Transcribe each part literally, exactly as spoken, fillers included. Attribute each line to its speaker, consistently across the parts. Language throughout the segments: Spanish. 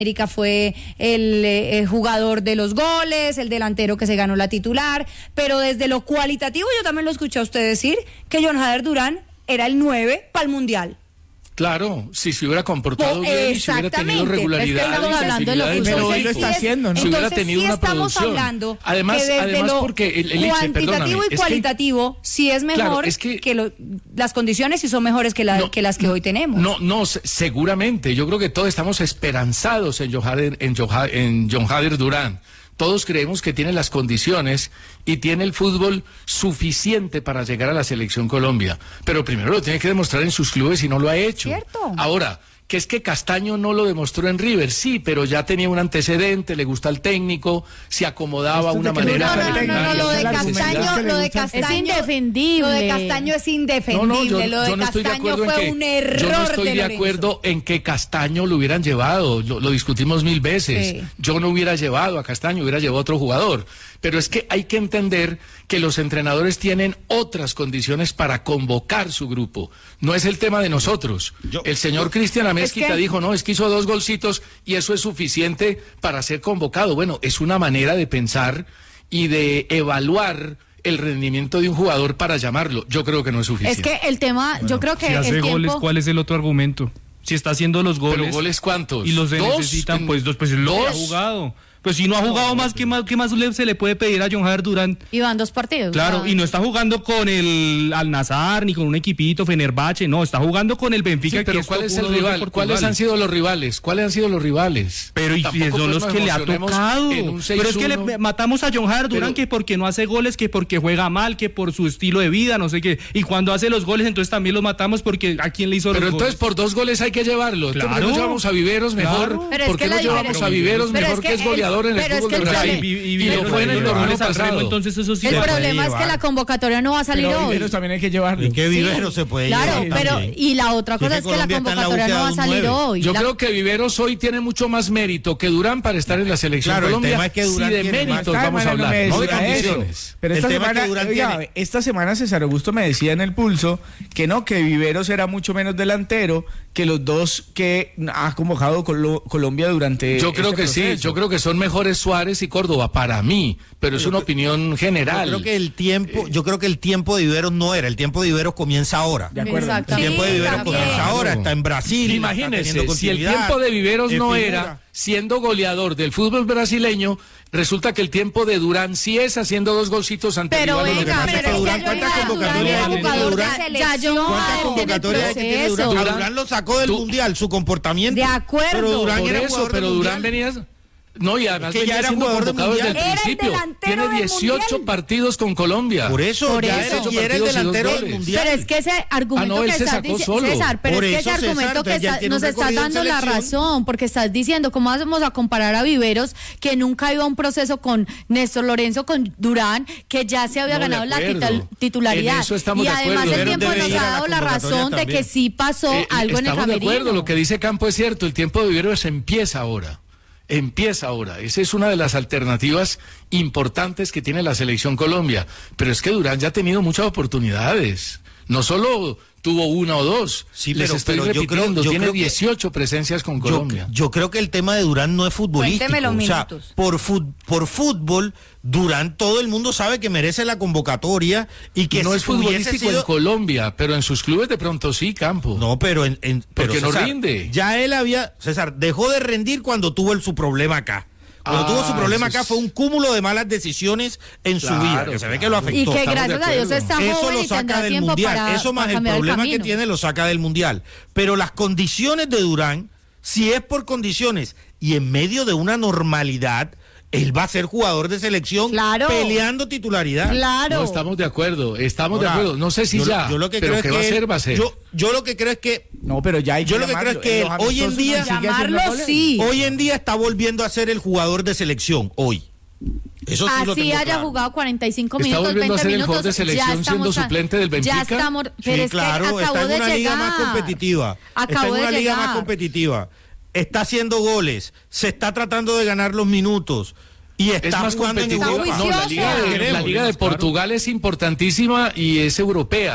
Speaker 1: América fue el eh, jugador de los goles, el delantero que se ganó la titular, pero desde lo cualitativo yo también lo escuché a usted decir que John Jader Durán era el nueve para el Mundial.
Speaker 2: Claro, si se hubiera comportado
Speaker 1: oh,
Speaker 2: bien, si hubiera tenido regularidad,
Speaker 1: es que estamos hablando de lo que
Speaker 3: pero hoy lo está haciendo, ¿no?
Speaker 2: Si hubiera tenido
Speaker 1: sí
Speaker 2: una
Speaker 1: estamos
Speaker 2: producción.
Speaker 1: hablando
Speaker 2: Además,
Speaker 1: que desde
Speaker 2: además
Speaker 1: lo
Speaker 2: porque el, el
Speaker 1: cuantitativo y cualitativo
Speaker 2: es que,
Speaker 1: sí es mejor
Speaker 2: claro, es que,
Speaker 1: que lo, las condiciones sí son mejores que, la,
Speaker 2: no,
Speaker 1: que las que hoy tenemos.
Speaker 2: No, no, seguramente. Yo creo que todos estamos esperanzados en John Jader, en John, en John Jader Durán. Todos creemos que tiene las condiciones y tiene el fútbol suficiente para llegar a la Selección Colombia. Pero primero lo tiene que demostrar en sus clubes y no lo ha hecho.
Speaker 1: ¿Cierto?
Speaker 2: Ahora, que es que Castaño no lo demostró en River, sí, pero ya tenía un antecedente, le gusta el técnico, se acomodaba una manera.
Speaker 1: No, no, no, no, no, lo de Castaño, lo de Castaño
Speaker 4: es indefendible.
Speaker 1: Lo de Castaño es indefendible.
Speaker 2: No, no, yo,
Speaker 1: lo de
Speaker 2: yo no estoy de
Speaker 1: Castaño
Speaker 2: acuerdo
Speaker 1: fue
Speaker 2: en que,
Speaker 1: un error.
Speaker 2: yo no estoy
Speaker 1: de,
Speaker 2: de acuerdo en que Castaño lo hubieran llevado, lo, lo discutimos mil veces.
Speaker 1: Sí.
Speaker 2: Yo no hubiera llevado a Castaño, hubiera llevado a otro jugador. Pero es que hay que entender que los entrenadores tienen otras condiciones para convocar su grupo. No es el tema de nosotros. Yo, el señor yo, Cristian Amezquita es que... dijo, no, es que hizo dos golcitos y eso es suficiente para ser convocado. Bueno, es una manera de pensar y de evaluar el rendimiento de un jugador para llamarlo. Yo creo que no es suficiente.
Speaker 4: Es que el tema, bueno, yo creo que
Speaker 5: si hace
Speaker 4: el
Speaker 5: goles,
Speaker 4: tiempo...
Speaker 5: ¿cuál es el otro argumento? Si está haciendo los goles...
Speaker 2: ¿Pero goles cuántos?
Speaker 5: Y los de
Speaker 2: ¿Dos?
Speaker 5: necesitan, pues dos, pues lo que ha jugado. Pues si no ha jugado no, más, ¿qué más, qué más se le puede pedir a John Jader Durán?
Speaker 4: Y van dos partidos.
Speaker 5: Claro,
Speaker 4: ¿no?
Speaker 5: Y no está jugando con el Al-Nassr ni con un equipito Fenerbahce, no, está jugando con el Benfica.
Speaker 2: Sí, pero
Speaker 5: que
Speaker 2: ¿cuál es el rival? ¿Cuáles han sido los rivales? ¿Cuáles han sido los rivales?
Speaker 5: Pero y
Speaker 2: Tampoco,
Speaker 5: son
Speaker 2: pues,
Speaker 5: los que le ha tocado. Pero es que le matamos a John Jader Durán pero... que porque no hace goles, que porque juega mal, que por su estilo de vida, no sé qué. Y cuando hace los goles, entonces también los matamos porque ¿a quién le hizo
Speaker 2: pero
Speaker 5: los
Speaker 2: entonces
Speaker 5: goles?
Speaker 2: por dos goles hay que llevarlo.
Speaker 5: Claro.
Speaker 2: ¿Por qué no llevamos a Viveros mejor?
Speaker 5: Claro.
Speaker 2: ¿Por qué no llevamos a Viveros mejor que es goleador en el fútbol de Brasil?
Speaker 5: Y, y, y lo fue en el torneo pasado. Entonces eso sí
Speaker 4: el
Speaker 5: se
Speaker 4: problema es que la convocatoria no va a salir
Speaker 3: pero
Speaker 4: hoy.
Speaker 3: Viveros también hay que llevarlo.
Speaker 6: ¿En qué Viveros
Speaker 4: sí.
Speaker 6: se puede
Speaker 4: claro,
Speaker 6: llevar?
Speaker 4: Claro, pero y la otra cosa es que, es que la convocatoria no va a salir hoy.
Speaker 2: Yo
Speaker 4: la...
Speaker 2: creo que Viveros hoy tiene mucho más mérito que Durán para estar en la Selección
Speaker 6: claro,
Speaker 2: Colombia.
Speaker 6: El tema es que Durán
Speaker 2: sí, de méritos vamos a hablar, no de condiciones.
Speaker 3: Pero esta semana, oiga, esta semana César Augusto me decía en el Pulso que no, que Viveros era mucho menos delantero que los dos que ha convocado Colo- Colombia durante
Speaker 2: Yo creo
Speaker 3: este
Speaker 2: que
Speaker 3: proceso.
Speaker 2: sí, yo creo que son mejores Suárez y Córdoba para mí, pero es una opinión general.
Speaker 6: Yo creo que el tiempo, yo creo que el tiempo de Viveros no era, el tiempo de Viveros comienza ahora.
Speaker 3: De acuerdo.
Speaker 6: El tiempo de Viveros
Speaker 1: sí,
Speaker 6: comienza ahora, está en Brasil.
Speaker 2: Imagínense, si el tiempo de Viveros no era siendo goleador del fútbol brasileño, resulta que el tiempo de Durán sí es haciendo dos golcitos ante
Speaker 4: pero
Speaker 2: rival.
Speaker 4: venga, pero es
Speaker 6: Durán, ¿cuántas convocatorias tiene Durán? ¿Cuántas convocatorias tiene Durán?
Speaker 4: Durán,
Speaker 6: Durán lo sacó del
Speaker 2: tú,
Speaker 6: Mundial, su comportamiento.
Speaker 4: De acuerdo.
Speaker 6: Pero Durán
Speaker 2: Por
Speaker 6: era
Speaker 2: eso,
Speaker 6: jugador
Speaker 2: pero
Speaker 6: del
Speaker 2: Durán
Speaker 6: mundial.
Speaker 2: venía... No, y además
Speaker 6: es que ya era
Speaker 2: siendo
Speaker 6: jugador
Speaker 2: convocado desde el
Speaker 1: Era el
Speaker 2: principio.
Speaker 1: delantero
Speaker 2: Tiene dieciocho
Speaker 1: del
Speaker 2: partidos con Colombia.
Speaker 6: Por eso,
Speaker 4: Por
Speaker 6: ya
Speaker 4: eso.
Speaker 6: era, y era el delantero del mundial.
Speaker 4: Pero es que ese argumento
Speaker 2: Ah, no,
Speaker 4: que
Speaker 2: él se
Speaker 4: estás
Speaker 2: sacó
Speaker 4: diciendo,
Speaker 2: solo.
Speaker 4: César, pero
Speaker 6: Por
Speaker 4: es que
Speaker 6: eso,
Speaker 4: ese argumento
Speaker 6: César,
Speaker 4: que
Speaker 6: ya
Speaker 4: está,
Speaker 6: tiene
Speaker 4: nos
Speaker 6: un
Speaker 4: está
Speaker 6: recorrido en
Speaker 4: dando la
Speaker 6: selección.
Speaker 4: razón, porque estás diciendo, ¿cómo vamos a comparar a Viveros, que nunca iba a un proceso con Néstor Lorenzo, con Durán, que ya se había
Speaker 2: No, de
Speaker 4: ganado la
Speaker 2: acuerdo.
Speaker 4: titul- titularidad?
Speaker 2: En eso estamos
Speaker 4: y
Speaker 2: de
Speaker 4: además
Speaker 2: acuerdo.
Speaker 4: el tiempo
Speaker 6: Viveros
Speaker 4: nos
Speaker 6: debe ir
Speaker 4: ha
Speaker 6: a la
Speaker 4: dado la
Speaker 6: convocatoria
Speaker 4: razón de
Speaker 6: también.
Speaker 4: que sí pasó
Speaker 2: Eh,
Speaker 4: algo en el
Speaker 2: estamos de
Speaker 4: camerino.
Speaker 2: acuerdo, lo que dice Campo es cierto, el tiempo de Viveros empieza ahora. Empieza ahora. Esa es una de las alternativas importantes que tiene la Selección Colombia. Pero es que Durán ya ha tenido muchas oportunidades. No solo tuvo una o dos.
Speaker 6: Sí,
Speaker 2: Les
Speaker 6: pero-
Speaker 2: estoy
Speaker 6: pero yo
Speaker 2: repitiendo,
Speaker 6: creo- yo
Speaker 2: tiene
Speaker 6: creo que-
Speaker 2: dieciocho presencias con
Speaker 6: Yo,
Speaker 2: Colombia.
Speaker 6: yo creo que el tema de Durán no es futbolístico.
Speaker 1: Cuénteme los
Speaker 6: o sea,
Speaker 1: minutos.
Speaker 6: por, fut, por fútbol, Durán todo el mundo sabe que merece la convocatoria y que
Speaker 2: no
Speaker 6: si
Speaker 2: es
Speaker 6: hubiese
Speaker 2: futbolístico
Speaker 6: sido...
Speaker 2: en Colombia, pero en sus clubes de pronto sí, Campo.
Speaker 6: No, pero en... en pero
Speaker 2: Porque no
Speaker 6: César,
Speaker 2: rinde.
Speaker 6: Ya él había... César, dejó de rendir cuando tuvo el, su problema acá. Cuando
Speaker 2: Ah,
Speaker 6: tuvo su problema
Speaker 2: eso
Speaker 6: acá
Speaker 2: es-
Speaker 6: fue un cúmulo de malas decisiones en su
Speaker 2: Claro,
Speaker 6: vida, que se ve que lo
Speaker 2: claro.
Speaker 6: afectó.
Speaker 4: Y que
Speaker 2: Estamos
Speaker 4: gracias
Speaker 2: de
Speaker 4: a Dios
Speaker 2: acuerdo.
Speaker 4: está
Speaker 6: Eso
Speaker 4: joven
Speaker 6: lo
Speaker 4: y tendrá
Speaker 6: saca del
Speaker 4: tiempo
Speaker 6: mundial.
Speaker 4: para,
Speaker 6: Eso más
Speaker 4: para
Speaker 6: el
Speaker 4: cambiar el
Speaker 6: problema que
Speaker 4: camino.
Speaker 6: tiene lo saca del mundial. Pero las condiciones de Durán, si es por condiciones y en medio de una normalidad, él va a ser jugador de selección
Speaker 4: Claro.
Speaker 6: peleando titularidad.
Speaker 4: Claro.
Speaker 2: No, estamos de acuerdo, estamos
Speaker 6: Ahora,
Speaker 2: de acuerdo. No sé si
Speaker 6: yo,
Speaker 2: ya,
Speaker 6: yo lo que
Speaker 2: pero
Speaker 6: creo
Speaker 2: que
Speaker 6: es
Speaker 2: va a
Speaker 6: que
Speaker 2: ser,
Speaker 6: él-
Speaker 2: va a ser.
Speaker 6: Yo, yo lo que creo es que
Speaker 3: No, pero ya hay que
Speaker 6: Yo lo que
Speaker 3: llamarlo.
Speaker 6: creo es que
Speaker 3: En los
Speaker 6: hoy en
Speaker 3: amistosos
Speaker 6: día-
Speaker 3: no sigue haciendo
Speaker 4: Llamarlo
Speaker 3: goles.
Speaker 4: sí.
Speaker 6: hoy en día está volviendo a ser el jugador de selección, hoy. Eso sí lo
Speaker 4: Así
Speaker 6: tengo
Speaker 4: haya
Speaker 6: claro.
Speaker 4: jugado cuarenta y cinco
Speaker 2: Está
Speaker 4: minutos,
Speaker 2: volviendo a
Speaker 4: veinte
Speaker 2: ser el
Speaker 4: minutos.
Speaker 2: jugador de selección
Speaker 4: ya
Speaker 2: siendo
Speaker 4: estamos a-
Speaker 2: suplente del Benfica.
Speaker 4: Ya estamos, pero
Speaker 6: Sí,
Speaker 4: es
Speaker 6: claro,
Speaker 4: que acabó
Speaker 6: está en
Speaker 4: de
Speaker 6: una
Speaker 4: llegar.
Speaker 6: liga más competitiva.
Speaker 4: Acabó
Speaker 6: está en una
Speaker 4: de
Speaker 6: liga
Speaker 4: llegar.
Speaker 6: más competitiva. Está haciendo goles, se está tratando de ganar los minutos y está
Speaker 2: Es más
Speaker 6: jugando en
Speaker 2: competitiva.
Speaker 6: Europa.
Speaker 2: No, la Liga de,
Speaker 6: Queremos,
Speaker 2: la Liga de
Speaker 6: claro.
Speaker 2: Portugal es importantísima y es europea.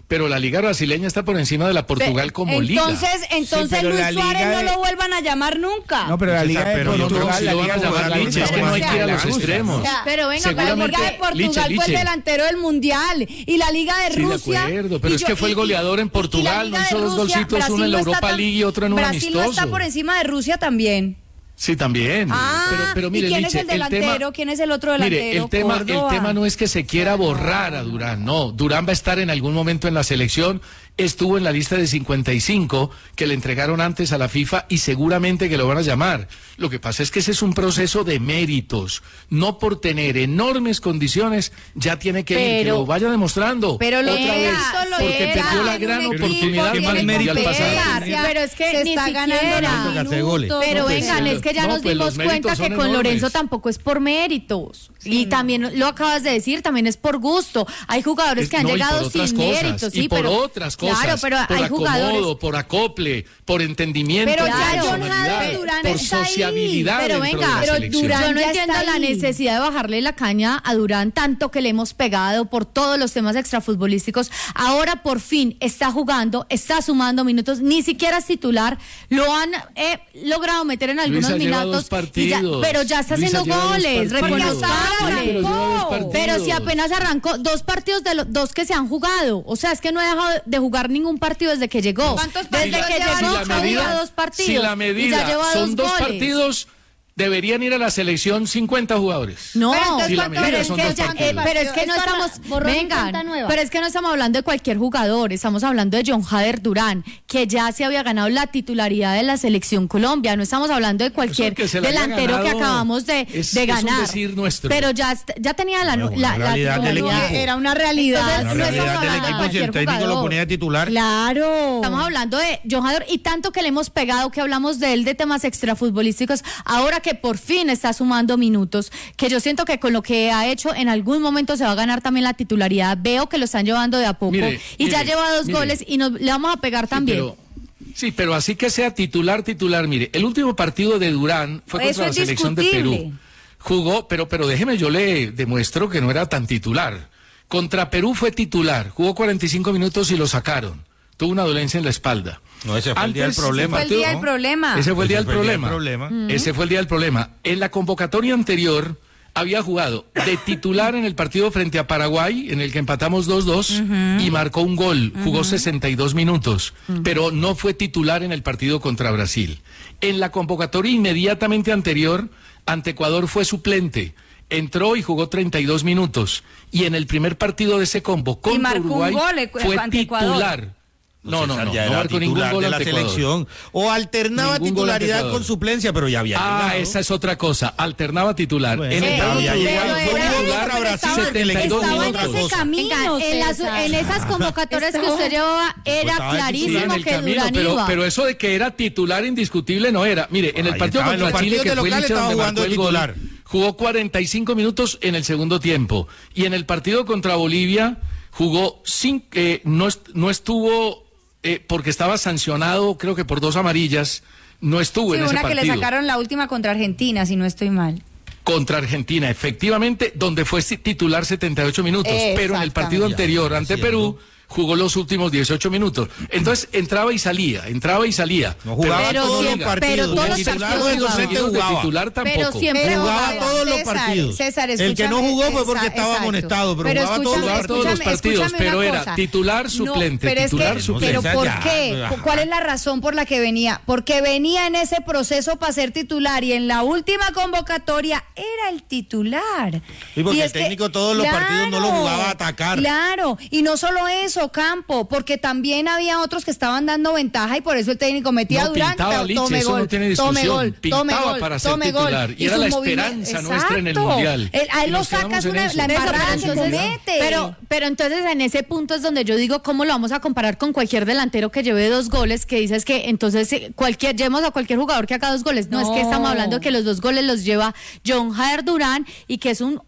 Speaker 2: pero la liga brasileña está por encima de la Portugal como
Speaker 1: entonces,
Speaker 2: liga.
Speaker 1: Entonces, entonces
Speaker 3: Sí,
Speaker 1: Luis
Speaker 3: de...
Speaker 1: Suárez no lo vuelvan a llamar nunca.
Speaker 3: No, pero la liga de
Speaker 6: pero
Speaker 3: Portugal,
Speaker 2: no, si
Speaker 3: la
Speaker 2: lo
Speaker 3: liga
Speaker 2: van a
Speaker 3: de
Speaker 2: llamar
Speaker 3: Portugal,
Speaker 2: Liche, es que no hay que ir a los
Speaker 3: Rusia.
Speaker 2: extremos.
Speaker 1: O sea,
Speaker 4: Pero venga,
Speaker 1: la
Speaker 2: Seguramente-
Speaker 1: liga de Portugal
Speaker 2: Liche,
Speaker 1: fue el
Speaker 2: Liche.
Speaker 1: delantero del Mundial y la liga de
Speaker 2: Sí, de
Speaker 1: Rusia.
Speaker 2: acuerdo, pero
Speaker 1: y
Speaker 2: es
Speaker 1: yo-
Speaker 2: que fue el
Speaker 1: y-
Speaker 2: goleador en
Speaker 1: y- y la
Speaker 2: Portugal,
Speaker 1: liga
Speaker 2: no hizo
Speaker 1: de
Speaker 2: dos
Speaker 1: Rusia,
Speaker 2: golcitos, uno en
Speaker 1: Brasil
Speaker 2: la
Speaker 1: no está
Speaker 2: Europa
Speaker 1: tan-
Speaker 2: League y otro en un
Speaker 1: Brasil no está
Speaker 2: amistoso.
Speaker 1: por encima de Rusia también.
Speaker 2: Sí, también.
Speaker 1: Ah,
Speaker 2: pero, pero mire,
Speaker 1: ¿y quién
Speaker 2: Liche,
Speaker 1: es el delantero?
Speaker 2: tema,
Speaker 1: ¿Quién es el otro delantero?
Speaker 2: Mire, el tema, el
Speaker 1: Córdoba.
Speaker 2: tema no es que se quiera borrar a Durán, no. Durán va a estar en algún momento en la selección. Estuvo en la lista de cincuenta y cinco que le entregaron antes a la FIFA y seguramente que lo van a llamar. Lo que pasa es que ese es un proceso de méritos. No por tener enormes condiciones ya tiene que ir, que
Speaker 4: Pero-
Speaker 2: lo vaya demostrando.
Speaker 1: Pero lo
Speaker 2: otra
Speaker 1: era,
Speaker 2: vez,
Speaker 1: solo
Speaker 2: porque
Speaker 1: era,
Speaker 2: perdió la
Speaker 1: tiene
Speaker 2: gran
Speaker 1: un equipo,
Speaker 2: oportunidad
Speaker 1: tiene
Speaker 2: para el Mundial
Speaker 1: competencia,
Speaker 2: pasado.
Speaker 4: Pero es que
Speaker 1: se
Speaker 4: ni
Speaker 1: está
Speaker 4: siquiera.
Speaker 1: ganando
Speaker 6: Que hace goles.
Speaker 4: Pero
Speaker 2: No, pues,
Speaker 4: vengan,
Speaker 2: sí,
Speaker 4: es que ya
Speaker 2: no,
Speaker 4: nos
Speaker 2: pues, los
Speaker 4: dimos cuenta
Speaker 2: méritos
Speaker 4: que
Speaker 2: son
Speaker 4: con
Speaker 2: enormes.
Speaker 4: Lorenzo tampoco es por méritos. Y también lo acabas de decir, también es por gusto. Hay jugadores
Speaker 2: Es-
Speaker 4: que han
Speaker 2: no, y
Speaker 4: llegado
Speaker 2: por otras
Speaker 4: sin
Speaker 2: cosas,
Speaker 4: méritos,
Speaker 2: y
Speaker 4: sí,
Speaker 2: por
Speaker 4: pero
Speaker 2: otras cosas,
Speaker 4: claro, pero
Speaker 2: por
Speaker 4: hay
Speaker 2: acomodo,
Speaker 4: jugadores.
Speaker 2: por acople, por entendimiento,
Speaker 1: Pero
Speaker 2: por
Speaker 1: ya John
Speaker 2: personalidad,
Speaker 1: Jader Durán
Speaker 2: por
Speaker 1: está ahí.
Speaker 2: sociabilidad
Speaker 4: Pero
Speaker 2: dentro
Speaker 4: venga,
Speaker 2: de la
Speaker 4: pero
Speaker 2: selección.
Speaker 1: Durán
Speaker 4: Yo no
Speaker 1: ya
Speaker 4: entiendo
Speaker 1: está
Speaker 4: la
Speaker 1: ahí.
Speaker 4: necesidad de bajarle la caña a Durán tanto que le hemos pegado por todos los temas extrafutbolísticos. Ahora por fin está jugando, está sumando minutos, ni siquiera es titular, lo han eh, logrado meter en algunos
Speaker 2: Luisa lleva
Speaker 4: minutos,
Speaker 2: dos
Speaker 4: y ya-
Speaker 2: partidos.
Speaker 4: pero ya está
Speaker 2: Luisa
Speaker 4: haciendo
Speaker 2: lleva dos
Speaker 4: goles,
Speaker 2: partidos.
Speaker 4: reconozcámosle.
Speaker 2: Pero lleva dos partidos.
Speaker 4: Pero si apenas arrancó dos partidos de los dos que se han jugado, o sea, es que no ha dejado de jugar ningún partido desde que llegó.
Speaker 1: ¿Cuántos
Speaker 4: Desde
Speaker 1: partidos
Speaker 4: que
Speaker 1: lleva?
Speaker 4: llegó
Speaker 1: Si
Speaker 2: la
Speaker 4: ha
Speaker 2: medida-
Speaker 4: jugado dos partidos.
Speaker 2: Si la
Speaker 4: y ya
Speaker 2: medida
Speaker 4: lleva
Speaker 2: son dos
Speaker 4: goles.
Speaker 2: partidos, deberían ir a la selección cincuenta jugadores.
Speaker 4: No,
Speaker 1: Pero entonces,
Speaker 2: Si la
Speaker 1: ¿cuántos-
Speaker 2: medida
Speaker 4: pero es,
Speaker 2: son
Speaker 4: que,
Speaker 2: dos
Speaker 4: ya-
Speaker 2: partidos.
Speaker 4: eh, pero es que no
Speaker 1: Esto no-
Speaker 4: estamos,
Speaker 1: borrón y
Speaker 4: vengan,
Speaker 1: cuenta nueva.
Speaker 4: pero es que no estamos hablando de cualquier jugador, estamos hablando de John Jader Durán, que ya se había ganado la titularidad de la selección Colombia, no estamos hablando de cualquier
Speaker 2: Eso que se la haya
Speaker 4: delantero que
Speaker 2: ganado
Speaker 4: acabamos de,
Speaker 2: es-
Speaker 4: de
Speaker 2: es un
Speaker 4: ganar.
Speaker 2: decir nuestro.
Speaker 4: Pero ya, est- ya tenía la,
Speaker 6: Bueno,
Speaker 4: la,
Speaker 6: una
Speaker 4: la
Speaker 6: realidad del
Speaker 4: titularidad.
Speaker 6: equipo.
Speaker 1: Era una realidad.
Speaker 4: Entonces,
Speaker 6: La
Speaker 4: no
Speaker 6: realidad
Speaker 4: estamos
Speaker 6: del
Speaker 4: hablando de
Speaker 6: equipo si el
Speaker 4: cualquier
Speaker 6: técnico lo
Speaker 4: jugador.
Speaker 6: ponía de titular.
Speaker 1: Claro.
Speaker 4: Estamos hablando de John Jader y tanto que le hemos pegado, que hablamos de él de temas extrafutbolísticos, ahora que por fin está sumando minutos, que yo siento que con lo que ha hecho en algún momento se va a ganar también la titularidad. Veo que lo están llevando de a poco
Speaker 2: Mire,
Speaker 4: y ya
Speaker 2: mire,
Speaker 4: lleva dos
Speaker 2: mire.
Speaker 4: goles y nos, le vamos a pegar
Speaker 2: Sí,
Speaker 4: también.
Speaker 2: pero- Sí, pero así que sea titular, titular. Mire, el último partido de Durán fue
Speaker 1: Eso
Speaker 2: contra la
Speaker 1: es
Speaker 2: selección de
Speaker 1: discutible.
Speaker 2: Perú. Jugó, pero, pero déjeme, yo le demuestro que no era tan titular. Contra Perú fue titular, jugó cuarenta y cinco minutos y lo sacaron. Tuvo una dolencia en la espalda.
Speaker 6: No, ese fue el día del
Speaker 2: Antes-
Speaker 6: problema.
Speaker 1: Fue el día del
Speaker 6: ¿no?
Speaker 1: problema.
Speaker 2: Ese fue el día
Speaker 6: Ese
Speaker 2: del
Speaker 6: fue el día del
Speaker 2: problema.
Speaker 6: problema.
Speaker 2: Ese fue el día del problema. En la convocatoria anterior había jugado de titular en el partido frente a Paraguay, en el que empatamos dos dos, y marcó un gol. Jugó sesenta y dos minutos, pero no fue titular en el partido contra Brasil. En la convocatoria inmediatamente anterior, ante Ecuador fue suplente. Entró y jugó treinta y dos minutos. Y en el primer partido de ese combo contra
Speaker 1: marcó un
Speaker 2: Uruguay
Speaker 1: gol, eh,
Speaker 2: fue
Speaker 1: ante Ecuador.
Speaker 2: titular. No, no,
Speaker 6: César
Speaker 2: no,
Speaker 6: ya
Speaker 2: no
Speaker 6: era
Speaker 2: marcó ningún
Speaker 6: titular
Speaker 2: gol
Speaker 6: de la
Speaker 2: ante Ecuador.
Speaker 6: selección. O alternaba
Speaker 2: Ningún gol ante
Speaker 6: titularidad
Speaker 2: Ecuador.
Speaker 6: con suplencia, pero ya había
Speaker 2: Ah,
Speaker 6: llegado.
Speaker 2: esa es otra cosa. Alternaba titular.
Speaker 6: Bueno,
Speaker 2: en el
Speaker 4: sí,
Speaker 2: partido
Speaker 6: había
Speaker 2: contra
Speaker 6: llegado.
Speaker 2: Uruguay
Speaker 6: Fue
Speaker 2: fue
Speaker 1: pero
Speaker 2: titular
Speaker 6: contra Brasil,
Speaker 1: estaba-
Speaker 2: setenta y dos
Speaker 1: estaba en
Speaker 2: minutos.
Speaker 1: ese camino,
Speaker 4: Venga, en, las-
Speaker 1: César.
Speaker 4: en esas convocatorias que usted llevaba era
Speaker 6: estaba
Speaker 2: Sí,
Speaker 4: clarísimo
Speaker 2: en el
Speaker 4: que
Speaker 2: camino,
Speaker 4: Durán
Speaker 2: pero,
Speaker 4: iba.
Speaker 2: pero eso de que era titular indiscutible no era. Mire, en el
Speaker 6: Ahí
Speaker 2: partido
Speaker 6: estaba, en los
Speaker 2: contra Chile,
Speaker 6: partidos
Speaker 2: que
Speaker 6: de
Speaker 2: fue
Speaker 6: local
Speaker 2: Licha
Speaker 6: estaba
Speaker 2: donde
Speaker 6: jugando
Speaker 2: marcó
Speaker 6: de
Speaker 2: el gol,
Speaker 6: titular.
Speaker 2: jugó cuarenta y cinco minutos en el segundo tiempo. Y en el partido contra Bolivia jugó cinco, eh, no, est- no estuvo, eh, porque estaba sancionado, creo que por dos amarillas, no estuvo
Speaker 1: Sí,
Speaker 2: en ese
Speaker 1: una que
Speaker 2: partido.
Speaker 1: le sacaron la última contra Argentina, si no estoy mal.
Speaker 2: Contra Argentina, efectivamente, donde fue titular setenta y ocho minutos, pero en el partido
Speaker 1: Exactamente.
Speaker 2: anterior ante Perú jugó los últimos dieciocho minutos. Entonces entraba y salía, entraba y salía.
Speaker 6: No jugaba
Speaker 4: Pero
Speaker 6: todos
Speaker 4: siempre-
Speaker 6: los
Speaker 4: pero
Speaker 6: partidos.
Speaker 4: todos
Speaker 6: de
Speaker 4: los
Speaker 6: titular
Speaker 4: partidos
Speaker 6: o de
Speaker 4: jugaba.
Speaker 6: docente
Speaker 2: De
Speaker 6: jugaba.
Speaker 2: titular tampoco.
Speaker 4: Pero siempre
Speaker 1: Pero,
Speaker 6: jugaba
Speaker 1: eh,
Speaker 6: todos los
Speaker 1: César,
Speaker 6: partidos.
Speaker 1: César,
Speaker 6: El que no
Speaker 1: escúchame,
Speaker 6: jugó fue porque
Speaker 1: esa-
Speaker 6: estaba
Speaker 1: exacto.
Speaker 6: amonestado, pero jugaba todos
Speaker 1: escúchame,
Speaker 6: los
Speaker 2: Jugaba todos los
Speaker 1: escúchame,
Speaker 2: partidos,
Speaker 1: escúchame
Speaker 2: pero
Speaker 1: una
Speaker 2: era
Speaker 1: cosa.
Speaker 2: titular, suplente,
Speaker 1: pero es
Speaker 2: titular,
Speaker 1: que-
Speaker 2: suplente.
Speaker 1: Pero
Speaker 6: César,
Speaker 1: ¿por
Speaker 6: ya,
Speaker 1: qué?
Speaker 6: ajá.
Speaker 1: ¿Cuál es la razón por la que venía? Porque venía en ese proceso para ser titular y en la última convocatoria era el titular.
Speaker 6: Sí, porque
Speaker 1: Y
Speaker 6: el
Speaker 1: es que-
Speaker 6: técnico todos los partidos no lo jugaba a atacar.
Speaker 1: Claro, y no solo eso, Campo, porque también había otros que estaban dando ventaja y por eso el técnico metía
Speaker 2: No,
Speaker 1: a Durán,
Speaker 2: pintaba,
Speaker 1: to-
Speaker 2: Liche,
Speaker 1: tome
Speaker 2: eso
Speaker 1: gol,
Speaker 2: no tiene
Speaker 1: tome
Speaker 2: discusión.
Speaker 1: gol, tome
Speaker 2: Pintaba
Speaker 1: gol,
Speaker 2: para ser
Speaker 1: tome gol.
Speaker 2: titular, y era
Speaker 1: sus
Speaker 2: la
Speaker 1: movimientos-
Speaker 2: esperanza nuestra en el
Speaker 1: Exacto.
Speaker 2: Mundial.
Speaker 1: El- a él
Speaker 2: Y
Speaker 1: lo
Speaker 2: nos quedamos
Speaker 1: sacas
Speaker 2: en
Speaker 1: una,
Speaker 2: eso.
Speaker 1: la
Speaker 4: Pero,
Speaker 1: embarrada que
Speaker 4: entonces-
Speaker 1: comete.
Speaker 4: pero, pero entonces en ese punto es donde yo digo cómo lo vamos a comparar con cualquier delantero que lleve dos goles, que dices que entonces eh, cualquier llevemos a cualquier jugador que haga dos goles. No,
Speaker 1: No.
Speaker 4: es que estamos hablando que los dos goles los lleva John Jader Durán y que es un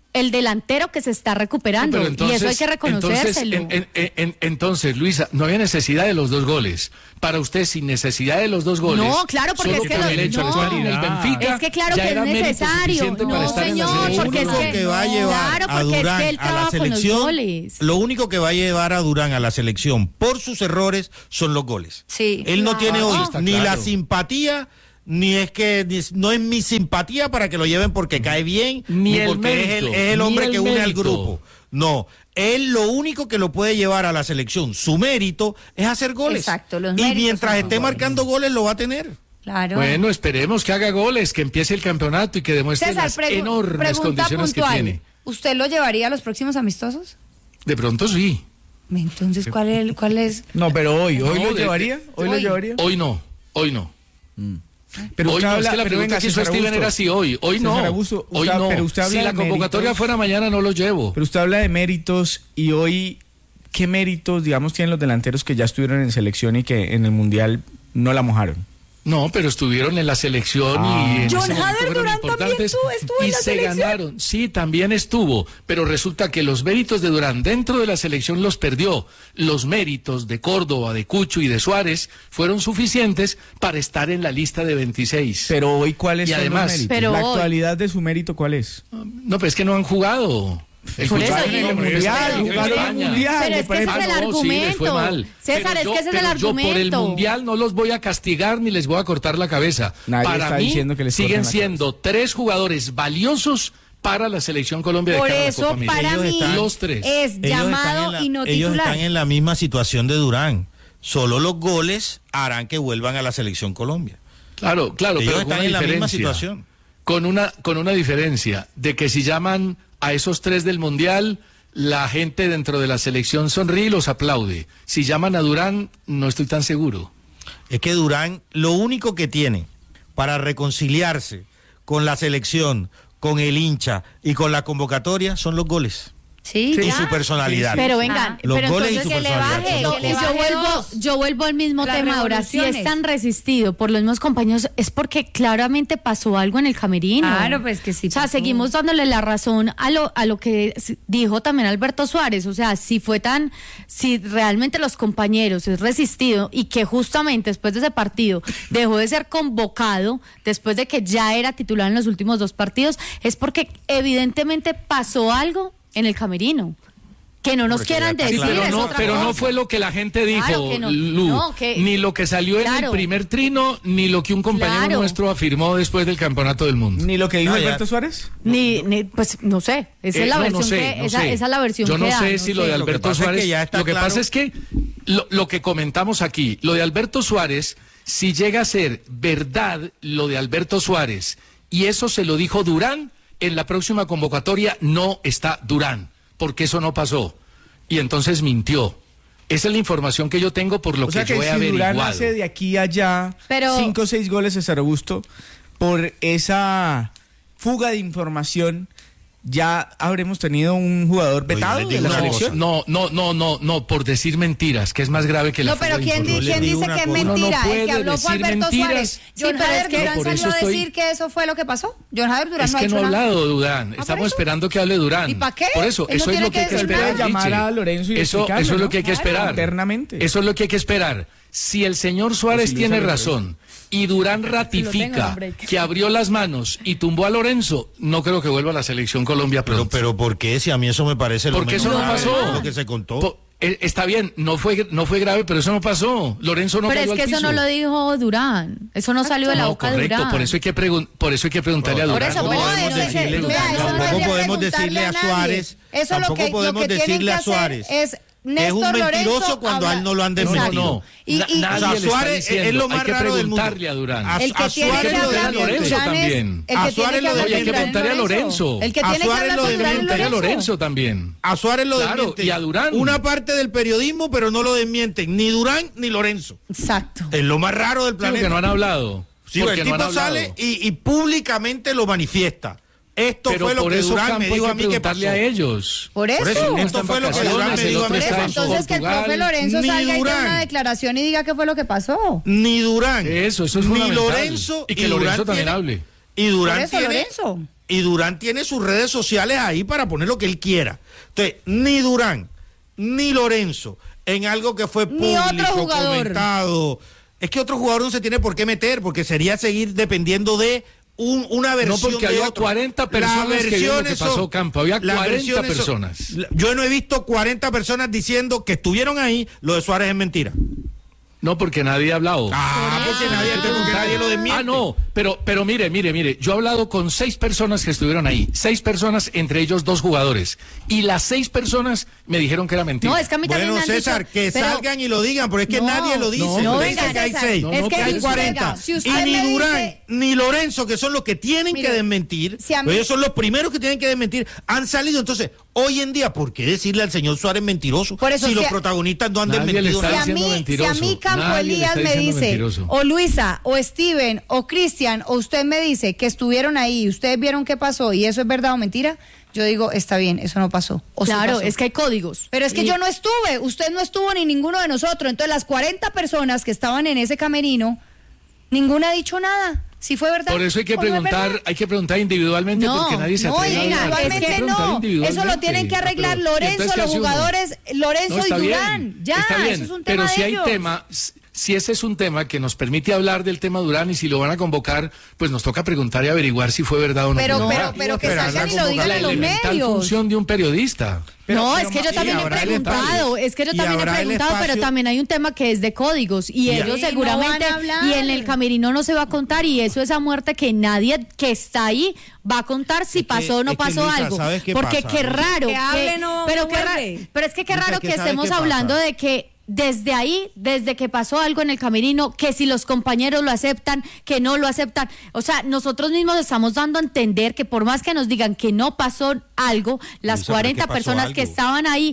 Speaker 4: el delantero que se está recuperando,
Speaker 2: entonces,
Speaker 4: y eso hay que reconocérselo.
Speaker 2: Entonces, en, en, en, entonces, Luisa, no había necesidad de los dos goles. Para usted, sin necesidad de los dos goles.
Speaker 4: No, claro, porque es que,
Speaker 2: lo,
Speaker 4: el
Speaker 2: hecho
Speaker 4: no,
Speaker 2: en el Benfica,
Speaker 4: es que claro que es necesario. No, señor, porque es que,
Speaker 6: que va a llevar
Speaker 4: claro,
Speaker 6: a Durán
Speaker 4: es que él
Speaker 6: a la selección, lo único que va a llevar a Durán a la selección por sus errores son los goles.
Speaker 1: Sí.
Speaker 6: Él no
Speaker 1: claro.
Speaker 6: tiene hoy
Speaker 2: Está
Speaker 6: ni
Speaker 2: claro.
Speaker 6: la simpatía, ni es que ni, no es mi simpatía para que lo lleven porque cae bien,
Speaker 2: Ni
Speaker 6: ni
Speaker 2: el
Speaker 6: porque
Speaker 2: mérito,
Speaker 6: es el, es el hombre
Speaker 2: ni el
Speaker 6: que une al
Speaker 2: mérito.
Speaker 6: grupo. No, él lo único que lo puede llevar a la selección, su mérito, es hacer goles.
Speaker 1: Exacto, los
Speaker 6: y
Speaker 1: méritos
Speaker 6: mientras
Speaker 1: son
Speaker 6: esté
Speaker 1: los goles.
Speaker 6: marcando goles, lo va a tener.
Speaker 1: Claro.
Speaker 2: Bueno, esperemos que haga goles, que empiece el campeonato y que demuestre
Speaker 1: César,
Speaker 2: las
Speaker 1: pregu-
Speaker 2: enormes
Speaker 1: pregunta
Speaker 2: condiciones
Speaker 1: puntual.
Speaker 2: que tiene.
Speaker 1: ¿Usted lo llevaría a los próximos amistosos?
Speaker 2: De pronto sí.
Speaker 1: Entonces, ¿cuál es? ¿Cuál es?
Speaker 3: No, pero hoy, hoy
Speaker 2: No,
Speaker 3: lo
Speaker 2: de-
Speaker 3: llevaría, hoy,
Speaker 1: hoy.
Speaker 3: lo llevaría.
Speaker 2: Hoy no, hoy no.
Speaker 3: Pero
Speaker 2: hoy
Speaker 3: usted
Speaker 2: no,
Speaker 3: habla-
Speaker 2: es que la
Speaker 3: pero
Speaker 2: pregunta
Speaker 3: venga,
Speaker 2: que hizo
Speaker 3: César
Speaker 2: Steven
Speaker 3: Augusto.
Speaker 2: era si hoy. Hoy no.
Speaker 3: César Augusto,
Speaker 2: hoy
Speaker 3: usted-
Speaker 2: no.
Speaker 3: pero usted habla
Speaker 2: si la
Speaker 3: de
Speaker 2: convocatoria
Speaker 3: méritos.
Speaker 2: fuera mañana, no lo llevo.
Speaker 3: Pero usted habla de méritos y hoy, ¿qué méritos, digamos, tienen los delanteros que ya estuvieron en selección y que en el Mundial no la mojaron?
Speaker 2: No, pero estuvieron en la selección
Speaker 3: Ah.
Speaker 2: y en
Speaker 1: John
Speaker 2: ese momento
Speaker 1: Hader
Speaker 2: fueron
Speaker 1: Durán también
Speaker 2: importantes
Speaker 1: estuvo- estuvo en
Speaker 2: y
Speaker 1: la
Speaker 2: se
Speaker 1: selección.
Speaker 2: ganaron. Sí, también estuvo, pero resulta que los méritos de Durán dentro de la selección los perdió. Los méritos de Córdoba, de Cucho y de Suárez fueron suficientes para estar en la lista de veintiséis.
Speaker 3: Pero hoy, ¿cuáles
Speaker 2: Y
Speaker 3: son
Speaker 2: además-
Speaker 3: los méritos?
Speaker 4: Pero
Speaker 3: la
Speaker 4: hoy-
Speaker 3: actualidad de su mérito, ¿cuál es?
Speaker 2: No, pero es que no han jugado. El
Speaker 4: Por eso,
Speaker 2: Cucho
Speaker 4: y-
Speaker 2: en el
Speaker 4: Pero-
Speaker 2: Mundial,
Speaker 4: pero-
Speaker 2: jugaron en
Speaker 3: España.
Speaker 2: Mundial.
Speaker 4: Pero es que ese es el
Speaker 2: Ah, no, sí, les fue
Speaker 4: argumento.
Speaker 2: mal.
Speaker 4: César,
Speaker 2: Pero
Speaker 4: es
Speaker 2: yo-
Speaker 4: que ese es el
Speaker 2: pero yo por el
Speaker 4: argumento.
Speaker 2: Mundial no los voy a castigar ni les voy a cortar la cabeza.
Speaker 3: Nadie
Speaker 2: Para
Speaker 3: está
Speaker 2: mí
Speaker 3: diciendo que les corten
Speaker 2: siguen
Speaker 3: la
Speaker 2: siendo tres jugadores valiosos para la selección Colombia de
Speaker 1: Por
Speaker 2: cara a la
Speaker 1: eso,
Speaker 2: Copa América.
Speaker 1: para
Speaker 6: Ellos
Speaker 1: mí,
Speaker 6: están-
Speaker 2: los tres.
Speaker 1: es
Speaker 6: Ellos
Speaker 1: llamado
Speaker 6: están en la-
Speaker 1: y no
Speaker 6: ellos
Speaker 1: titular.
Speaker 6: están en la misma situación de Durán. Solo los goles harán que vuelvan a la selección Colombia.
Speaker 2: Claro, claro,
Speaker 6: Ellos
Speaker 2: pero con
Speaker 6: están
Speaker 2: una
Speaker 6: en la misma
Speaker 2: diferencia.
Speaker 6: situación.
Speaker 2: Con una, con una diferencia, de que si llaman a esos tres del Mundial, la gente dentro de la selección sonríe y los aplaude. Si llaman a Durán, no estoy tan seguro.
Speaker 6: Es que Durán lo único que tiene para reconciliarse con la selección, con el hincha y con la convocatoria son los goles.
Speaker 1: Sí,
Speaker 6: Y
Speaker 1: ya.
Speaker 6: su personalidad.
Speaker 4: Pero vengan,
Speaker 1: Ah.
Speaker 6: Los
Speaker 4: pero
Speaker 6: goles y
Speaker 4: entonces
Speaker 6: su
Speaker 1: que le
Speaker 6: personalidad.
Speaker 1: baje,
Speaker 6: son los
Speaker 1: que le
Speaker 6: goles.
Speaker 4: yo
Speaker 1: baje
Speaker 4: vuelvo,
Speaker 1: dos.
Speaker 4: yo vuelvo al mismo
Speaker 1: Las
Speaker 4: tema ahora. Si es
Speaker 1: revoluciones.
Speaker 4: tan resistido por los mismos compañeros, es porque claramente pasó algo en el camerino.
Speaker 1: Claro, pues que sí
Speaker 4: O sea,
Speaker 1: pasó.
Speaker 4: seguimos dándole la razón a lo, a lo que s- dijo también Alberto Suárez. O sea, si fue tan, si realmente los compañeros es resistido y que justamente después de ese partido dejó de ser convocado, después de que ya era titular en los últimos dos partidos, es porque evidentemente pasó algo en el camerino. Que no nos
Speaker 6: Porque
Speaker 4: quieran
Speaker 6: ya está
Speaker 4: decir,
Speaker 6: claro.
Speaker 2: pero
Speaker 4: es
Speaker 2: no,
Speaker 4: otra
Speaker 2: pero no
Speaker 4: cosa.
Speaker 2: fue lo que la gente dijo,
Speaker 4: Claro que no.
Speaker 2: Lu,
Speaker 4: No, que-
Speaker 2: ni lo que salió en
Speaker 4: Claro.
Speaker 2: el primer trino, ni lo que un compañero
Speaker 4: Claro.
Speaker 2: nuestro afirmó después del Campeonato del Mundo.
Speaker 3: Ni lo que dijo
Speaker 6: No, ya.
Speaker 3: Alberto Suárez.
Speaker 4: Ni, ni- pues no sé, esa
Speaker 2: Eh,
Speaker 4: es la
Speaker 2: no,
Speaker 4: versión
Speaker 2: no sé,
Speaker 4: que,
Speaker 2: no
Speaker 4: esa,
Speaker 2: sé.
Speaker 4: esa es la versión
Speaker 2: Yo
Speaker 4: que
Speaker 2: no
Speaker 4: da,
Speaker 2: sé
Speaker 4: no
Speaker 2: si lo de
Speaker 4: sé.
Speaker 6: Lo que
Speaker 2: Alberto
Speaker 6: pasa es que
Speaker 2: Suárez.
Speaker 6: ya está
Speaker 2: lo que
Speaker 6: claro.
Speaker 2: pasa es que lo, lo que comentamos aquí, lo de Alberto Suárez, si llega a ser verdad lo de Alberto Suárez, y eso se lo dijo Durán, en la próxima convocatoria no está Durán, porque eso no pasó. Y entonces mintió. Esa es la información que yo tengo por lo
Speaker 3: O sea
Speaker 2: que
Speaker 3: que
Speaker 2: yo he
Speaker 3: si
Speaker 2: averiguado.
Speaker 3: Durán hace de aquí a allá
Speaker 4: Pero-
Speaker 3: cinco o seis goles a César Augusto, por esa fuga de información, ya habremos tenido un jugador
Speaker 6: Oye,
Speaker 3: vetado
Speaker 6: les
Speaker 3: de
Speaker 6: digo
Speaker 3: la
Speaker 6: una
Speaker 3: selección.
Speaker 2: No, no, no, no, no, por decir mentiras, que es más grave que la
Speaker 1: No, pero
Speaker 2: fuga de
Speaker 1: ¿quién, di-
Speaker 2: información.
Speaker 1: quién
Speaker 6: digo
Speaker 1: dice
Speaker 6: una
Speaker 1: que es
Speaker 6: cosa.
Speaker 2: Uno no
Speaker 1: mentira? El que
Speaker 2: puede
Speaker 1: habló fue
Speaker 2: decir
Speaker 1: Alberto
Speaker 2: mentiras.
Speaker 1: Suárez.
Speaker 4: Sí,
Speaker 1: John
Speaker 4: pero
Speaker 1: Hader
Speaker 4: es que-
Speaker 1: Durán
Speaker 2: por
Speaker 1: salió
Speaker 2: eso
Speaker 1: a
Speaker 2: estoy-
Speaker 1: decir que eso fue lo que pasó. John Hader Durán
Speaker 2: Es
Speaker 1: no ha
Speaker 2: que
Speaker 1: hecho
Speaker 2: no ha
Speaker 1: nada.
Speaker 2: hablado Durán.
Speaker 1: ¿por
Speaker 2: Estamos
Speaker 1: eso?
Speaker 2: esperando que hable Durán.
Speaker 1: ¿Y pa' qué?
Speaker 2: Por eso,
Speaker 1: Él no
Speaker 2: eso es
Speaker 1: tiene
Speaker 2: lo que hay
Speaker 1: que
Speaker 2: que
Speaker 1: decir
Speaker 2: esperar.
Speaker 1: nada.
Speaker 3: Llamar
Speaker 2: Richie.
Speaker 3: a Lorenzo y
Speaker 2: eso,
Speaker 3: explicarlo,
Speaker 2: eso es
Speaker 3: ¿no?
Speaker 2: lo que hay que
Speaker 3: Claro,
Speaker 2: esperar.
Speaker 3: internamente.
Speaker 2: Eso es lo que hay que esperar. Si el señor Suárez
Speaker 3: Pues si
Speaker 2: tiene
Speaker 3: lo sabe,
Speaker 2: razón y Durán ratifica
Speaker 4: hombre.
Speaker 2: que abrió las manos y tumbó a Lorenzo, no creo que vuelva a la selección Colombia
Speaker 6: Pero,
Speaker 2: pronto.
Speaker 6: pero ¿por qué? Si a mí eso me parece lo
Speaker 2: Porque
Speaker 6: menos
Speaker 2: eso no
Speaker 6: grave
Speaker 2: pasó.
Speaker 6: de lo que se contó.
Speaker 2: Po- eh, Está bien, no fue, no fue grave, pero eso no pasó. Lorenzo no
Speaker 4: Pero
Speaker 2: cayó
Speaker 4: es que
Speaker 2: al
Speaker 4: eso
Speaker 2: piso.
Speaker 4: no lo dijo Durán. Eso no salió de la
Speaker 2: No,
Speaker 4: boca de
Speaker 2: correcto,
Speaker 4: Durán.
Speaker 2: por eso hay que, pregun- por eso hay que preguntarle a
Speaker 4: Por
Speaker 2: Durán.
Speaker 4: eso,
Speaker 2: No
Speaker 4: pero
Speaker 2: podemos
Speaker 4: eso es que-
Speaker 2: decirle-
Speaker 1: Vea, eso no
Speaker 6: Tampoco
Speaker 1: debería
Speaker 6: podemos
Speaker 1: preguntarle
Speaker 6: decirle a
Speaker 1: nadie.
Speaker 6: Suárez,
Speaker 1: Eso lo
Speaker 6: tampoco
Speaker 1: que, lo
Speaker 6: podemos
Speaker 1: que tienen
Speaker 6: decirle
Speaker 1: que
Speaker 6: a Suárez.
Speaker 1: hacer es
Speaker 6: Es
Speaker 1: Néstor
Speaker 6: un mentiroso
Speaker 1: Lorenzo
Speaker 6: cuando a él
Speaker 1: habla-
Speaker 6: no lo han
Speaker 1: Exacto.
Speaker 6: desmentido.
Speaker 2: No,
Speaker 1: Y, y-
Speaker 2: na-
Speaker 1: y-
Speaker 2: nadie
Speaker 6: O sea,
Speaker 2: le está
Speaker 6: Suárez es
Speaker 2: diciendo,
Speaker 6: lo más
Speaker 2: hay que
Speaker 6: raro del mundo.
Speaker 2: preguntarle a Durán.
Speaker 6: A-
Speaker 1: el que
Speaker 6: a
Speaker 1: tiene
Speaker 6: Suárez
Speaker 1: que
Speaker 6: lo
Speaker 1: hablar
Speaker 6: desmiente.
Speaker 1: de
Speaker 2: Lorenzo
Speaker 1: Durán es
Speaker 2: también.
Speaker 1: el
Speaker 6: A
Speaker 1: que tiene
Speaker 6: Suárez
Speaker 1: que
Speaker 6: lo
Speaker 1: hablar
Speaker 2: Oye, hay
Speaker 1: de
Speaker 2: que
Speaker 6: desmiente.
Speaker 1: Durán es
Speaker 2: preguntarle a Lorenzo.
Speaker 1: El que
Speaker 6: A
Speaker 1: tiene que
Speaker 6: Suárez
Speaker 1: hablar
Speaker 6: lo
Speaker 1: de
Speaker 2: Hay que
Speaker 1: Durán es
Speaker 2: preguntarle a
Speaker 1: Lorenzo.
Speaker 2: Lorenzo también.
Speaker 6: A Suárez lo
Speaker 2: Claro,
Speaker 6: desmienten.
Speaker 2: y a Durán.
Speaker 6: Una parte del periodismo, pero no lo desmienten. Ni Durán ni Lorenzo.
Speaker 1: Exacto.
Speaker 6: Es lo más raro del
Speaker 2: Sí, porque
Speaker 6: planeta.
Speaker 2: no han hablado.
Speaker 6: Sí,
Speaker 2: porque
Speaker 6: el
Speaker 2: no han
Speaker 6: tipo
Speaker 2: hablado.
Speaker 6: sale y, y públicamente lo manifiesta. Esto
Speaker 2: Pero
Speaker 6: fue lo
Speaker 2: por
Speaker 6: que
Speaker 2: eso
Speaker 6: Durán
Speaker 2: Campo
Speaker 6: me
Speaker 2: hay
Speaker 6: dijo
Speaker 2: que
Speaker 6: a mí que pasó.
Speaker 2: preguntarle a ellos.
Speaker 1: Por eso.
Speaker 6: Por eso,
Speaker 2: Uno
Speaker 6: esto
Speaker 2: está en
Speaker 6: fue lo que
Speaker 2: vacaciones,
Speaker 6: Durán me
Speaker 2: el
Speaker 6: dijo a
Speaker 2: otro
Speaker 6: mí
Speaker 1: Por
Speaker 6: que
Speaker 1: eso,
Speaker 2: está en
Speaker 6: pasó.
Speaker 1: entonces que el profe
Speaker 2: Portugal.
Speaker 1: Lorenzo
Speaker 6: Ni
Speaker 1: salga y dé
Speaker 6: Durán.
Speaker 1: una declaración y diga qué fue lo que pasó.
Speaker 6: Ni Durán.
Speaker 2: Eso, eso es
Speaker 6: Ni
Speaker 2: fundamental.
Speaker 6: Lorenzo.
Speaker 2: Y que Lorenzo
Speaker 6: Durán
Speaker 2: también
Speaker 6: tienen-
Speaker 2: hable.
Speaker 6: Y Durán
Speaker 1: eso,
Speaker 6: tiene,
Speaker 1: Lorenzo.
Speaker 6: y Durán tiene sus redes sociales ahí para poner lo que él quiera. Entonces, ni Durán, ni Lorenzo, en algo que fue
Speaker 1: Ni
Speaker 6: público,
Speaker 1: otro jugador.
Speaker 6: comentado. Es que otro jugador no se tiene por qué meter, porque sería seguir dependiendo de un, una versión
Speaker 2: No, porque
Speaker 6: de
Speaker 2: había
Speaker 6: otro.
Speaker 2: cuarenta personas
Speaker 6: Las
Speaker 2: que vieron lo que
Speaker 6: versiones
Speaker 2: pasó,
Speaker 6: son-
Speaker 2: Campo. Había
Speaker 6: las
Speaker 2: cuarenta
Speaker 6: versiones son-
Speaker 2: personas.
Speaker 6: Yo no he visto cuarenta personas diciendo que estuvieron ahí, lo de Suárez es mentira.
Speaker 2: No, porque nadie ha hablado.
Speaker 6: Ah, porque nadie, porque nadie lo desmiente.
Speaker 2: Ah, no, pero, pero mire, mire, mire, yo he hablado con seis personas que estuvieron ahí, seis personas, entre ellos dos jugadores, y las seis personas me dijeron que era mentira.
Speaker 4: No, es que a mí también
Speaker 6: Bueno,
Speaker 4: me han
Speaker 6: César,
Speaker 4: dicho,
Speaker 6: que
Speaker 4: pero-
Speaker 6: salgan y lo digan, pero es que
Speaker 4: No,
Speaker 6: nadie lo dice.
Speaker 2: no,
Speaker 6: No,
Speaker 2: venga,
Speaker 6: dicen que hay
Speaker 4: César,
Speaker 6: seis,
Speaker 4: es
Speaker 6: no,
Speaker 4: que
Speaker 6: que hay
Speaker 4: si
Speaker 6: cuarenta.
Speaker 1: usted- si usted
Speaker 6: y ni
Speaker 1: me
Speaker 6: Durán,
Speaker 1: dice-
Speaker 6: ni Lorenzo, que son los que tienen
Speaker 1: Mire,
Speaker 6: que desmentir,
Speaker 1: si a mí-
Speaker 6: ellos son los primeros que tienen que desmentir, han salido. Entonces, hoy en día, ¿por qué decirle al señor Suárez mentiroso
Speaker 1: Por eso,
Speaker 6: si los
Speaker 1: si a-
Speaker 6: protagonistas no han
Speaker 2: Nadie le
Speaker 6: desmentido
Speaker 2: está
Speaker 1: Si
Speaker 6: nada?
Speaker 1: a, mí,
Speaker 2: diciendo
Speaker 1: si a
Speaker 2: mentiroso.
Speaker 1: mí Campo
Speaker 2: Nadie le
Speaker 1: Elías
Speaker 2: está
Speaker 1: me
Speaker 2: diciendo
Speaker 1: dice,
Speaker 2: mentiroso.
Speaker 1: o Luisa, o Steven, o Cristian, o usted me dice que estuvieron ahí y ustedes vieron qué pasó y eso es verdad o mentira, yo digo, está bien, eso no pasó. O sí
Speaker 4: Claro,
Speaker 1: pasó.
Speaker 4: es que hay códigos.
Speaker 1: Pero es que
Speaker 4: Y-
Speaker 1: yo no estuve, usted no estuvo ni ninguno de nosotros. Entonces las cuarenta personas que estaban en ese camerino, ninguna ha dicho nada. Si fue verdad.
Speaker 2: Por eso hay que
Speaker 1: o no es
Speaker 2: preguntar,
Speaker 1: verdad.
Speaker 2: hay que preguntar individualmente
Speaker 4: No,
Speaker 2: porque nadie se
Speaker 1: No,
Speaker 2: atreve a hablar. Hay que
Speaker 1: individualmente
Speaker 2: preguntar
Speaker 1: no. Eso lo
Speaker 2: individualmente.
Speaker 1: tienen que arreglar
Speaker 2: Pero, ¿y
Speaker 1: Lorenzo,
Speaker 2: entonces qué
Speaker 1: los
Speaker 2: hace uno?
Speaker 1: jugadores, Lorenzo
Speaker 2: No, está
Speaker 1: y
Speaker 2: bien,
Speaker 1: Durán. Ya,
Speaker 2: está bien,
Speaker 1: eso es un tema
Speaker 2: pero si
Speaker 1: de
Speaker 2: hay
Speaker 1: ellos.
Speaker 2: tema, si ese es un tema que nos permite hablar del tema Durán y si lo van a convocar, pues nos toca preguntar y averiguar si fue verdad o no.
Speaker 1: Pero,
Speaker 2: fue
Speaker 1: pero,
Speaker 2: verdad.
Speaker 1: pero que
Speaker 6: Pero
Speaker 1: salgan
Speaker 6: anda
Speaker 1: y lo
Speaker 6: como
Speaker 1: digan
Speaker 2: la
Speaker 1: en los
Speaker 2: elemental
Speaker 1: medios.
Speaker 2: función de un periodista.
Speaker 6: Pero-
Speaker 4: no,
Speaker 6: pero
Speaker 4: es que yo
Speaker 6: ma-
Speaker 4: también
Speaker 6: y
Speaker 4: he
Speaker 6: habrá el
Speaker 4: preguntado,
Speaker 6: espacio.
Speaker 4: es que yo
Speaker 6: Y
Speaker 4: también he
Speaker 6: habrá el
Speaker 4: preguntado, pero
Speaker 6: espacio.
Speaker 4: también hay un tema que es de códigos y
Speaker 6: Y-
Speaker 4: ellos
Speaker 1: Sí, no
Speaker 4: seguramente,
Speaker 1: van a hablar.
Speaker 4: y en el camerino no se va a contar y eso es a muerte que nadie que está ahí va a contar si
Speaker 6: Es que-
Speaker 4: pasó o no
Speaker 6: es que,
Speaker 4: pasó
Speaker 6: Luisa,
Speaker 4: algo.
Speaker 6: ¿sabes qué
Speaker 4: Porque
Speaker 6: pasa?
Speaker 4: qué raro,
Speaker 1: Que hable, no-
Speaker 4: pero
Speaker 1: no
Speaker 4: qué ra-
Speaker 1: vuelve.
Speaker 4: pero es que qué
Speaker 6: Luisa,
Speaker 4: raro
Speaker 6: que
Speaker 4: que
Speaker 6: ¿sabe
Speaker 4: estemos
Speaker 6: qué pasa?
Speaker 4: hablando de que desde ahí, desde que pasó algo en el camerino, que si los compañeros lo aceptan, que no lo aceptan. O sea, nosotros mismos estamos dando a entender que por más que nos digan que no pasó algo, las
Speaker 6: Luisa, pero
Speaker 4: cuarenta
Speaker 6: ¿qué pasó
Speaker 4: personas que
Speaker 6: algo?
Speaker 4: estaban ahí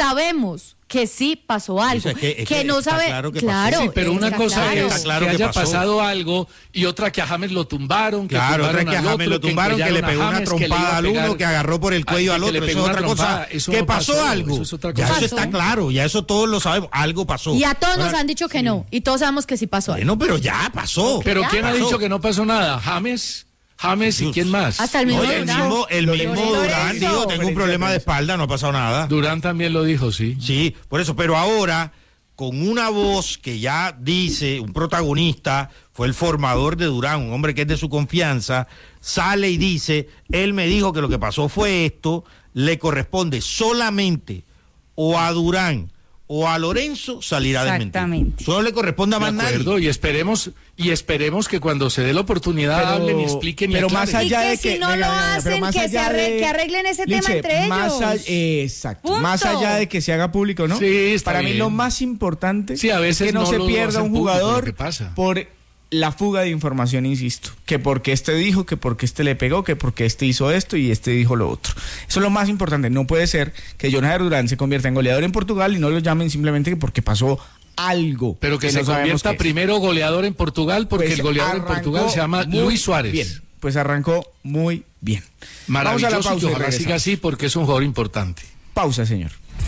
Speaker 4: que que sí pasó algo,
Speaker 6: es que- es
Speaker 4: que,
Speaker 6: que
Speaker 4: no
Speaker 6: está
Speaker 4: sabe,
Speaker 6: claro que pasó.
Speaker 4: claro,
Speaker 2: Sí, pero una
Speaker 4: está
Speaker 2: cosa
Speaker 4: claro.
Speaker 2: es
Speaker 6: Está claro
Speaker 2: que
Speaker 6: que
Speaker 2: haya
Speaker 6: pasó.
Speaker 2: pasado algo y otra que a James lo tumbaron, que
Speaker 6: Claro, otra
Speaker 2: tumbaron
Speaker 6: es que a
Speaker 2: al
Speaker 6: James
Speaker 2: otro,
Speaker 6: lo tumbaron, que le
Speaker 2: engallaron a
Speaker 6: pegó una
Speaker 2: James, que le iba
Speaker 6: trompada
Speaker 2: a
Speaker 6: al uno,
Speaker 2: pegar-
Speaker 6: que agarró por el cuello
Speaker 2: Ah,
Speaker 6: al
Speaker 2: que le
Speaker 6: otro. Eso
Speaker 2: pegó
Speaker 6: es
Speaker 2: una
Speaker 6: otra cosa.
Speaker 2: trompada, eso
Speaker 6: Que
Speaker 2: no
Speaker 6: pasó
Speaker 2: pasó,
Speaker 6: algo.
Speaker 2: eso es otra
Speaker 6: Ya
Speaker 2: cosa.
Speaker 6: eso está claro, ya eso todos lo sabemos. Algo pasó.
Speaker 4: Y a todos nos
Speaker 6: Ahora,
Speaker 4: han dicho que no, y todos sabemos que sí pasó algo.
Speaker 6: Bueno, pero ya pasó.
Speaker 2: Pero
Speaker 6: Ya
Speaker 2: ¿quién ha
Speaker 6: pasó.
Speaker 2: dicho que no pasó nada? James, James y quién más.
Speaker 4: Hasta el mismo
Speaker 6: Oye, el
Speaker 4: Durán.
Speaker 6: mismo, el mismo
Speaker 1: Lorenzo.
Speaker 6: Durán, digo, tengo un problema de espalda, no ha pasado nada.
Speaker 2: Durán también lo dijo, sí.
Speaker 6: Sí, por eso, pero ahora, con una voz que ya dice, un protagonista, fue el formador de Durán, un hombre que es de su confianza, sale y dice, él me dijo que lo que pasó fue esto, le corresponde solamente o a Durán o a Lorenzo salir a desmentir.
Speaker 1: Exactamente.
Speaker 6: Solo le corresponde a
Speaker 2: De
Speaker 6: más nadie.
Speaker 2: acuerdo, y esperemos, y esperemos que cuando se dé la oportunidad
Speaker 3: Pero-
Speaker 2: hablen y expliquen y
Speaker 3: pero
Speaker 2: aclaren.
Speaker 3: más
Speaker 1: Y
Speaker 3: allá
Speaker 1: que
Speaker 3: de
Speaker 1: si
Speaker 3: que
Speaker 1: no
Speaker 3: venga,
Speaker 1: lo
Speaker 3: venga, venga, pero
Speaker 1: hacen,
Speaker 3: más
Speaker 1: que, se
Speaker 3: allá
Speaker 1: arre-
Speaker 3: de-
Speaker 1: que arreglen ese tema
Speaker 3: Lince,
Speaker 1: entre
Speaker 3: más
Speaker 1: ellos.
Speaker 3: all- exacto.
Speaker 1: Punto.
Speaker 3: Más allá de que se haga público, ¿no?
Speaker 2: Sí, está
Speaker 3: Para mí
Speaker 2: bien.
Speaker 3: lo más importante
Speaker 2: Sí, a veces
Speaker 3: es que no,
Speaker 2: no
Speaker 3: se
Speaker 2: lo
Speaker 3: pierda
Speaker 2: hacen
Speaker 3: un
Speaker 2: público,
Speaker 3: jugador
Speaker 2: lo que pasa.
Speaker 3: por la fuga de información, insisto. Que porque este dijo, que porque este le pegó, que porque este hizo esto y este dijo lo otro. Eso es lo más importante. No puede ser que Jonathan Durán se convierta en goleador en Portugal y no lo llamen simplemente porque pasó algo.
Speaker 2: Pero que, se
Speaker 3: no sabemos
Speaker 2: convierta
Speaker 3: qué es.
Speaker 2: primero goleador en Portugal, porque
Speaker 3: Pues
Speaker 2: el goleador en
Speaker 3: arrancó
Speaker 2: Portugal se llama
Speaker 3: muy
Speaker 2: Luis Suárez.
Speaker 3: Bien, pues arrancó muy bien.
Speaker 2: Maravilloso,
Speaker 3: Vamos a la
Speaker 2: y
Speaker 3: pausa y
Speaker 2: ojalá siga
Speaker 3: regresamos.
Speaker 2: así porque es un jugador importante.
Speaker 3: Pausa, señor.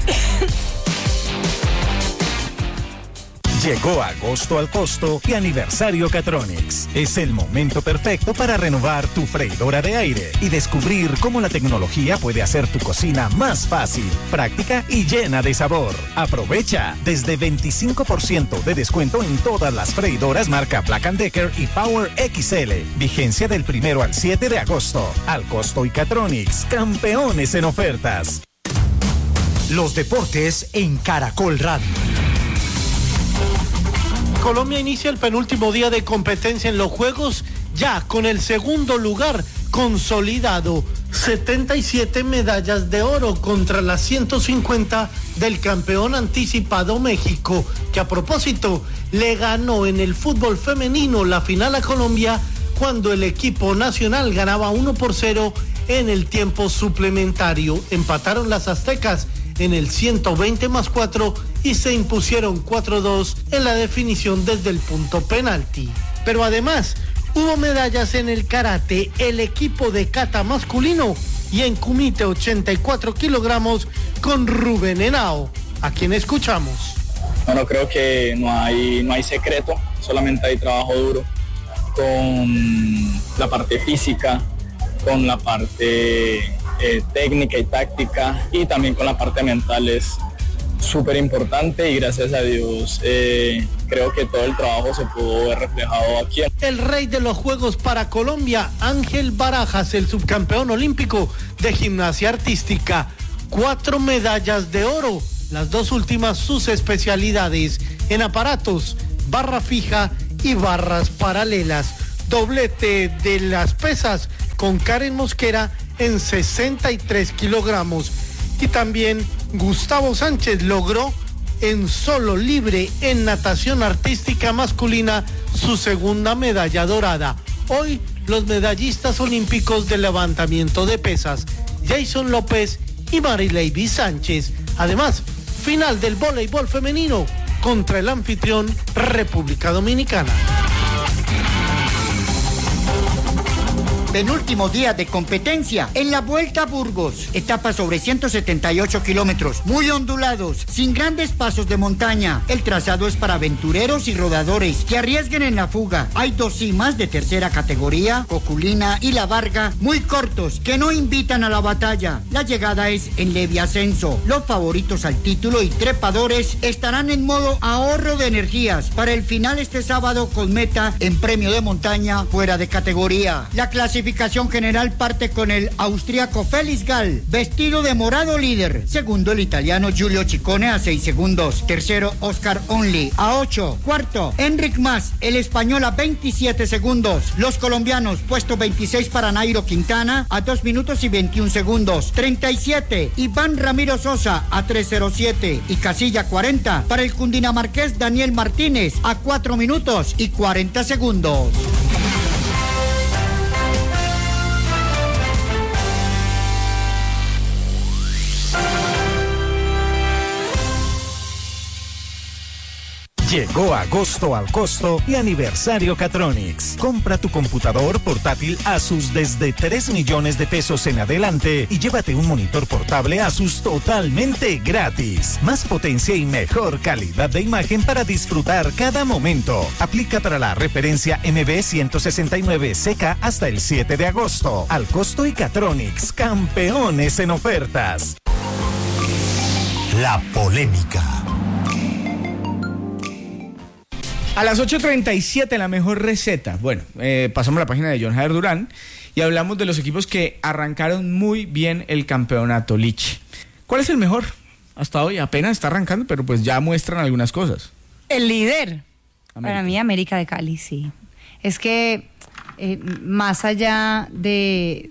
Speaker 7: Llegó agosto al costo y aniversario Catronics. Es el momento perfecto para renovar tu freidora de aire y descubrir cómo la tecnología puede hacer tu cocina más fácil, práctica y llena de sabor. Aprovecha desde veinticinco por ciento de descuento en todas las freidoras marca Black and Decker y Power X L. Vigencia del primero al siete de agosto. Al costo y Catronics, campeones en ofertas.
Speaker 8: Los deportes en Caracol Radio.
Speaker 9: Colombia inicia el penúltimo día de competencia en los Juegos, ya con el segundo lugar consolidado. setenta y siete medallas de oro contra las ciento cincuenta del campeón anticipado México, que a propósito le ganó en el fútbol femenino la final a Colombia cuando el equipo nacional ganaba uno por cero en el tiempo suplementario. Empataron las aztecas en el ciento veinte más cuatro y se impusieron cuatro dos en la definición desde el punto penalti. Pero además, hubo medallas en el karate, el equipo de kata masculino y en kumite ochenta y cuatro kilogramos con Rubén Henao, a quien escuchamos.
Speaker 10: Bueno, creo que no hay, no hay secreto, solamente hay trabajo duro con la parte física, con la parte eh, técnica y táctica, y también con la parte mental es súper importante, y gracias a Dios eh, creo que todo el trabajo se pudo ver reflejado aquí.
Speaker 9: El rey de los Juegos para Colombia, Ángel Barajas, el subcampeón olímpico de gimnasia artística, cuatro medallas de oro, las dos últimas sus especialidades en aparatos, barra fija y barras paralelas. Doblete de las pesas con Karen Mosquera en sesenta y tres kilogramos. Y también Gustavo Sánchez logró en solo libre en natación artística masculina su segunda medalla dorada. Hoy los medallistas olímpicos de levantamiento de pesas, Jason López y Marileidy Sánchez. Además, final del voleibol femenino contra el anfitrión República Dominicana.
Speaker 11: Penúltimo día de competencia en la Vuelta a Burgos. Etapa sobre ciento setenta y ocho kilómetros, muy ondulados, sin grandes pasos de montaña. El trazado es para aventureros y rodadores que arriesguen en la fuga. Hay dos cimas de tercera categoría, Coculina y La Varga, muy cortos, que no invitan a la batalla. La llegada es en leve ascenso. Los favoritos al título y trepadores estarán en modo ahorro de energías para el final este sábado, con meta en premio de montaña fuera de categoría. La clasificación Clasificación general parte con el austríaco Félix Gall, vestido de morado, líder. Segundo, el italiano Giulio Ciccone a seis segundos. Tercero, Oscar Only a ocho. Cuarto, Enric Mas, el español, a veintisiete segundos. Los colombianos, puesto veintiséis para Nairo Quintana a dos minutos y veintiún segundos. treinta y siete, Iván Ramiro Sosa a tres cero siete. Y casilla cuarenta para el cundinamarqués Daniel Martínez a cuatro minutos y cuarenta segundos.
Speaker 7: Llegó agosto al costo y aniversario Catronics. Compra tu computador portátil Asus desde tres millones de pesos en adelante y llévate un monitor portable Asus totalmente gratis. Más potencia y mejor calidad de imagen para disfrutar cada momento. Aplica para la referencia M B ciento sesenta y nueve C K hasta el siete de agosto. Al costo y Catronics, campeones en ofertas.
Speaker 8: La polémica.
Speaker 3: A las ocho treinta y siete, la mejor receta. Bueno, eh, pasamos a la página de John Jader Durán y hablamos de los equipos que arrancaron muy bien el campeonato Liche. ¿Cuál es el mejor? Hasta hoy apenas está arrancando, pero pues ya muestran algunas cosas.
Speaker 1: El líder.
Speaker 3: América.
Speaker 1: Para mí, América de Cali, sí. Es que eh, más allá de,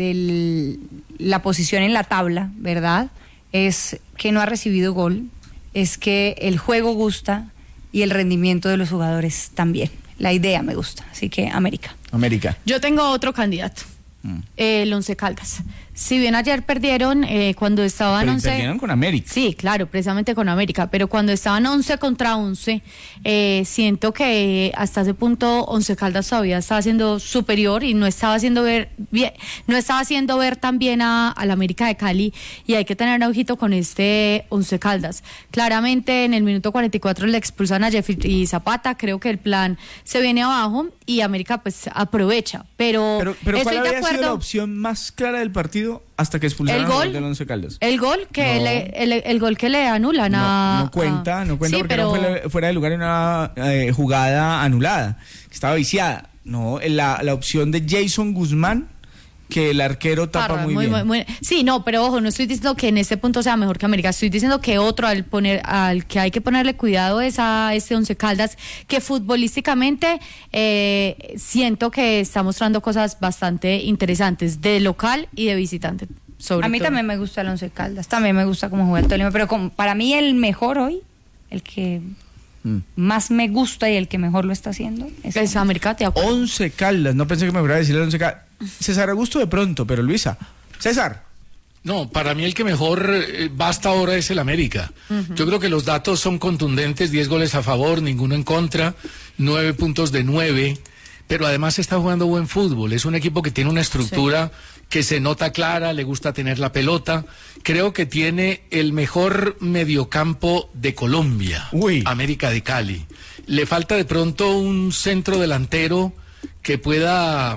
Speaker 1: de la posición en la tabla, ¿verdad? Es que no ha recibido gol, es que el juego gusta y el rendimiento de los jugadores también. La idea me gusta, así que América.
Speaker 3: América.
Speaker 4: Yo tengo otro candidato, mm. eh, el Once Caldas. Si bien ayer perdieron, eh, cuando estaban
Speaker 3: pero
Speaker 4: once...
Speaker 3: perdieron con América.
Speaker 4: Sí, claro, precisamente con América, pero cuando estaban once contra once, eh, siento que hasta ese punto Once Caldas todavía estaba siendo superior y no estaba haciendo ver bien, no estaba haciendo ver tan bien a, a la América de Cali, y hay que tener ojito con este Once Caldas. Claramente en el minuto cuarenta y cuatro le expulsan a Jeffrey Zapata, creo que el plan se viene abajo y América pues aprovecha, pero,
Speaker 3: pero, pero
Speaker 4: estoy
Speaker 3: ¿cuál
Speaker 4: de
Speaker 3: había
Speaker 4: acuerdo?
Speaker 3: sido la opción más clara del partido hasta que expulsaron
Speaker 4: ¿El gol?
Speaker 3: del Once Caldas?
Speaker 4: El gol que
Speaker 3: no.
Speaker 4: le, el, el gol que le anulan
Speaker 3: no,
Speaker 4: a...
Speaker 3: no cuenta, no cuenta
Speaker 4: sí,
Speaker 3: porque
Speaker 4: pero...
Speaker 3: no fue fuera de lugar en una eh, jugada anulada, estaba viciada. No, la, la opción de Jason Guzmán, que el arquero tapa
Speaker 4: Parra,
Speaker 3: muy,
Speaker 4: muy,
Speaker 3: bien.
Speaker 4: Muy, muy, sí, no, pero ojo, no estoy diciendo que en este punto sea mejor que América, estoy diciendo que otro al poner, al que hay que ponerle cuidado es a este Once Caldas, que futbolísticamente eh, siento que está mostrando cosas bastante interesantes, de local y de visitante. Sobre
Speaker 1: a mí
Speaker 4: todo.
Speaker 1: también me gusta el Once Caldas, también me gusta cómo juega el Tolima, pero como, para mí el mejor hoy, el que mm. más me gusta y el que mejor lo está haciendo es,
Speaker 4: es América. Te acuerdo.
Speaker 3: Once Caldas, no pensé que me fuera a decir el Once Caldas. César Augusto de pronto, pero Luisa. César.
Speaker 2: No, para mí el que mejor eh, va hasta ahora es el América. Uh-huh. Yo creo que los datos son contundentes, diez goles a favor, ninguno en contra, nueve puntos de nueve, pero además está jugando buen fútbol. Es un equipo que tiene una estructura sí. que se nota clara, le gusta tener la pelota. Creo que tiene el mejor mediocampo de Colombia,
Speaker 3: Uy.
Speaker 2: América de Cali. Le falta de pronto un centro delantero que pueda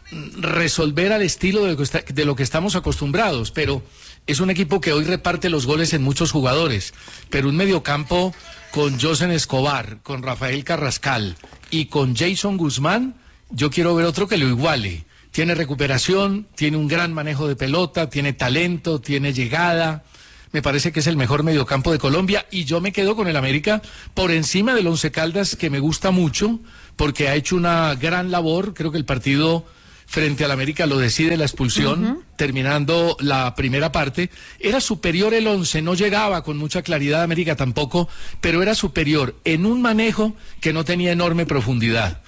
Speaker 2: resolver al estilo de lo, que está, de lo que estamos acostumbrados, pero es un equipo que hoy reparte los goles en muchos jugadores, pero un mediocampo con Josen Escobar, con Rafael Carrascal y con Jason Guzmán, yo quiero ver otro que lo iguale. Tiene recuperación, tiene un gran manejo de pelota, tiene talento, tiene llegada. Me parece que es el mejor mediocampo de Colombia y yo me quedo con el América por encima del Once Caldas, que me gusta mucho porque ha hecho una gran labor. Creo que el partido frente al América lo decide la expulsión, uh-huh. terminando la primera parte. Era superior el Once, no llegaba con mucha claridad América tampoco, pero era superior en un manejo que no tenía enorme profundidad.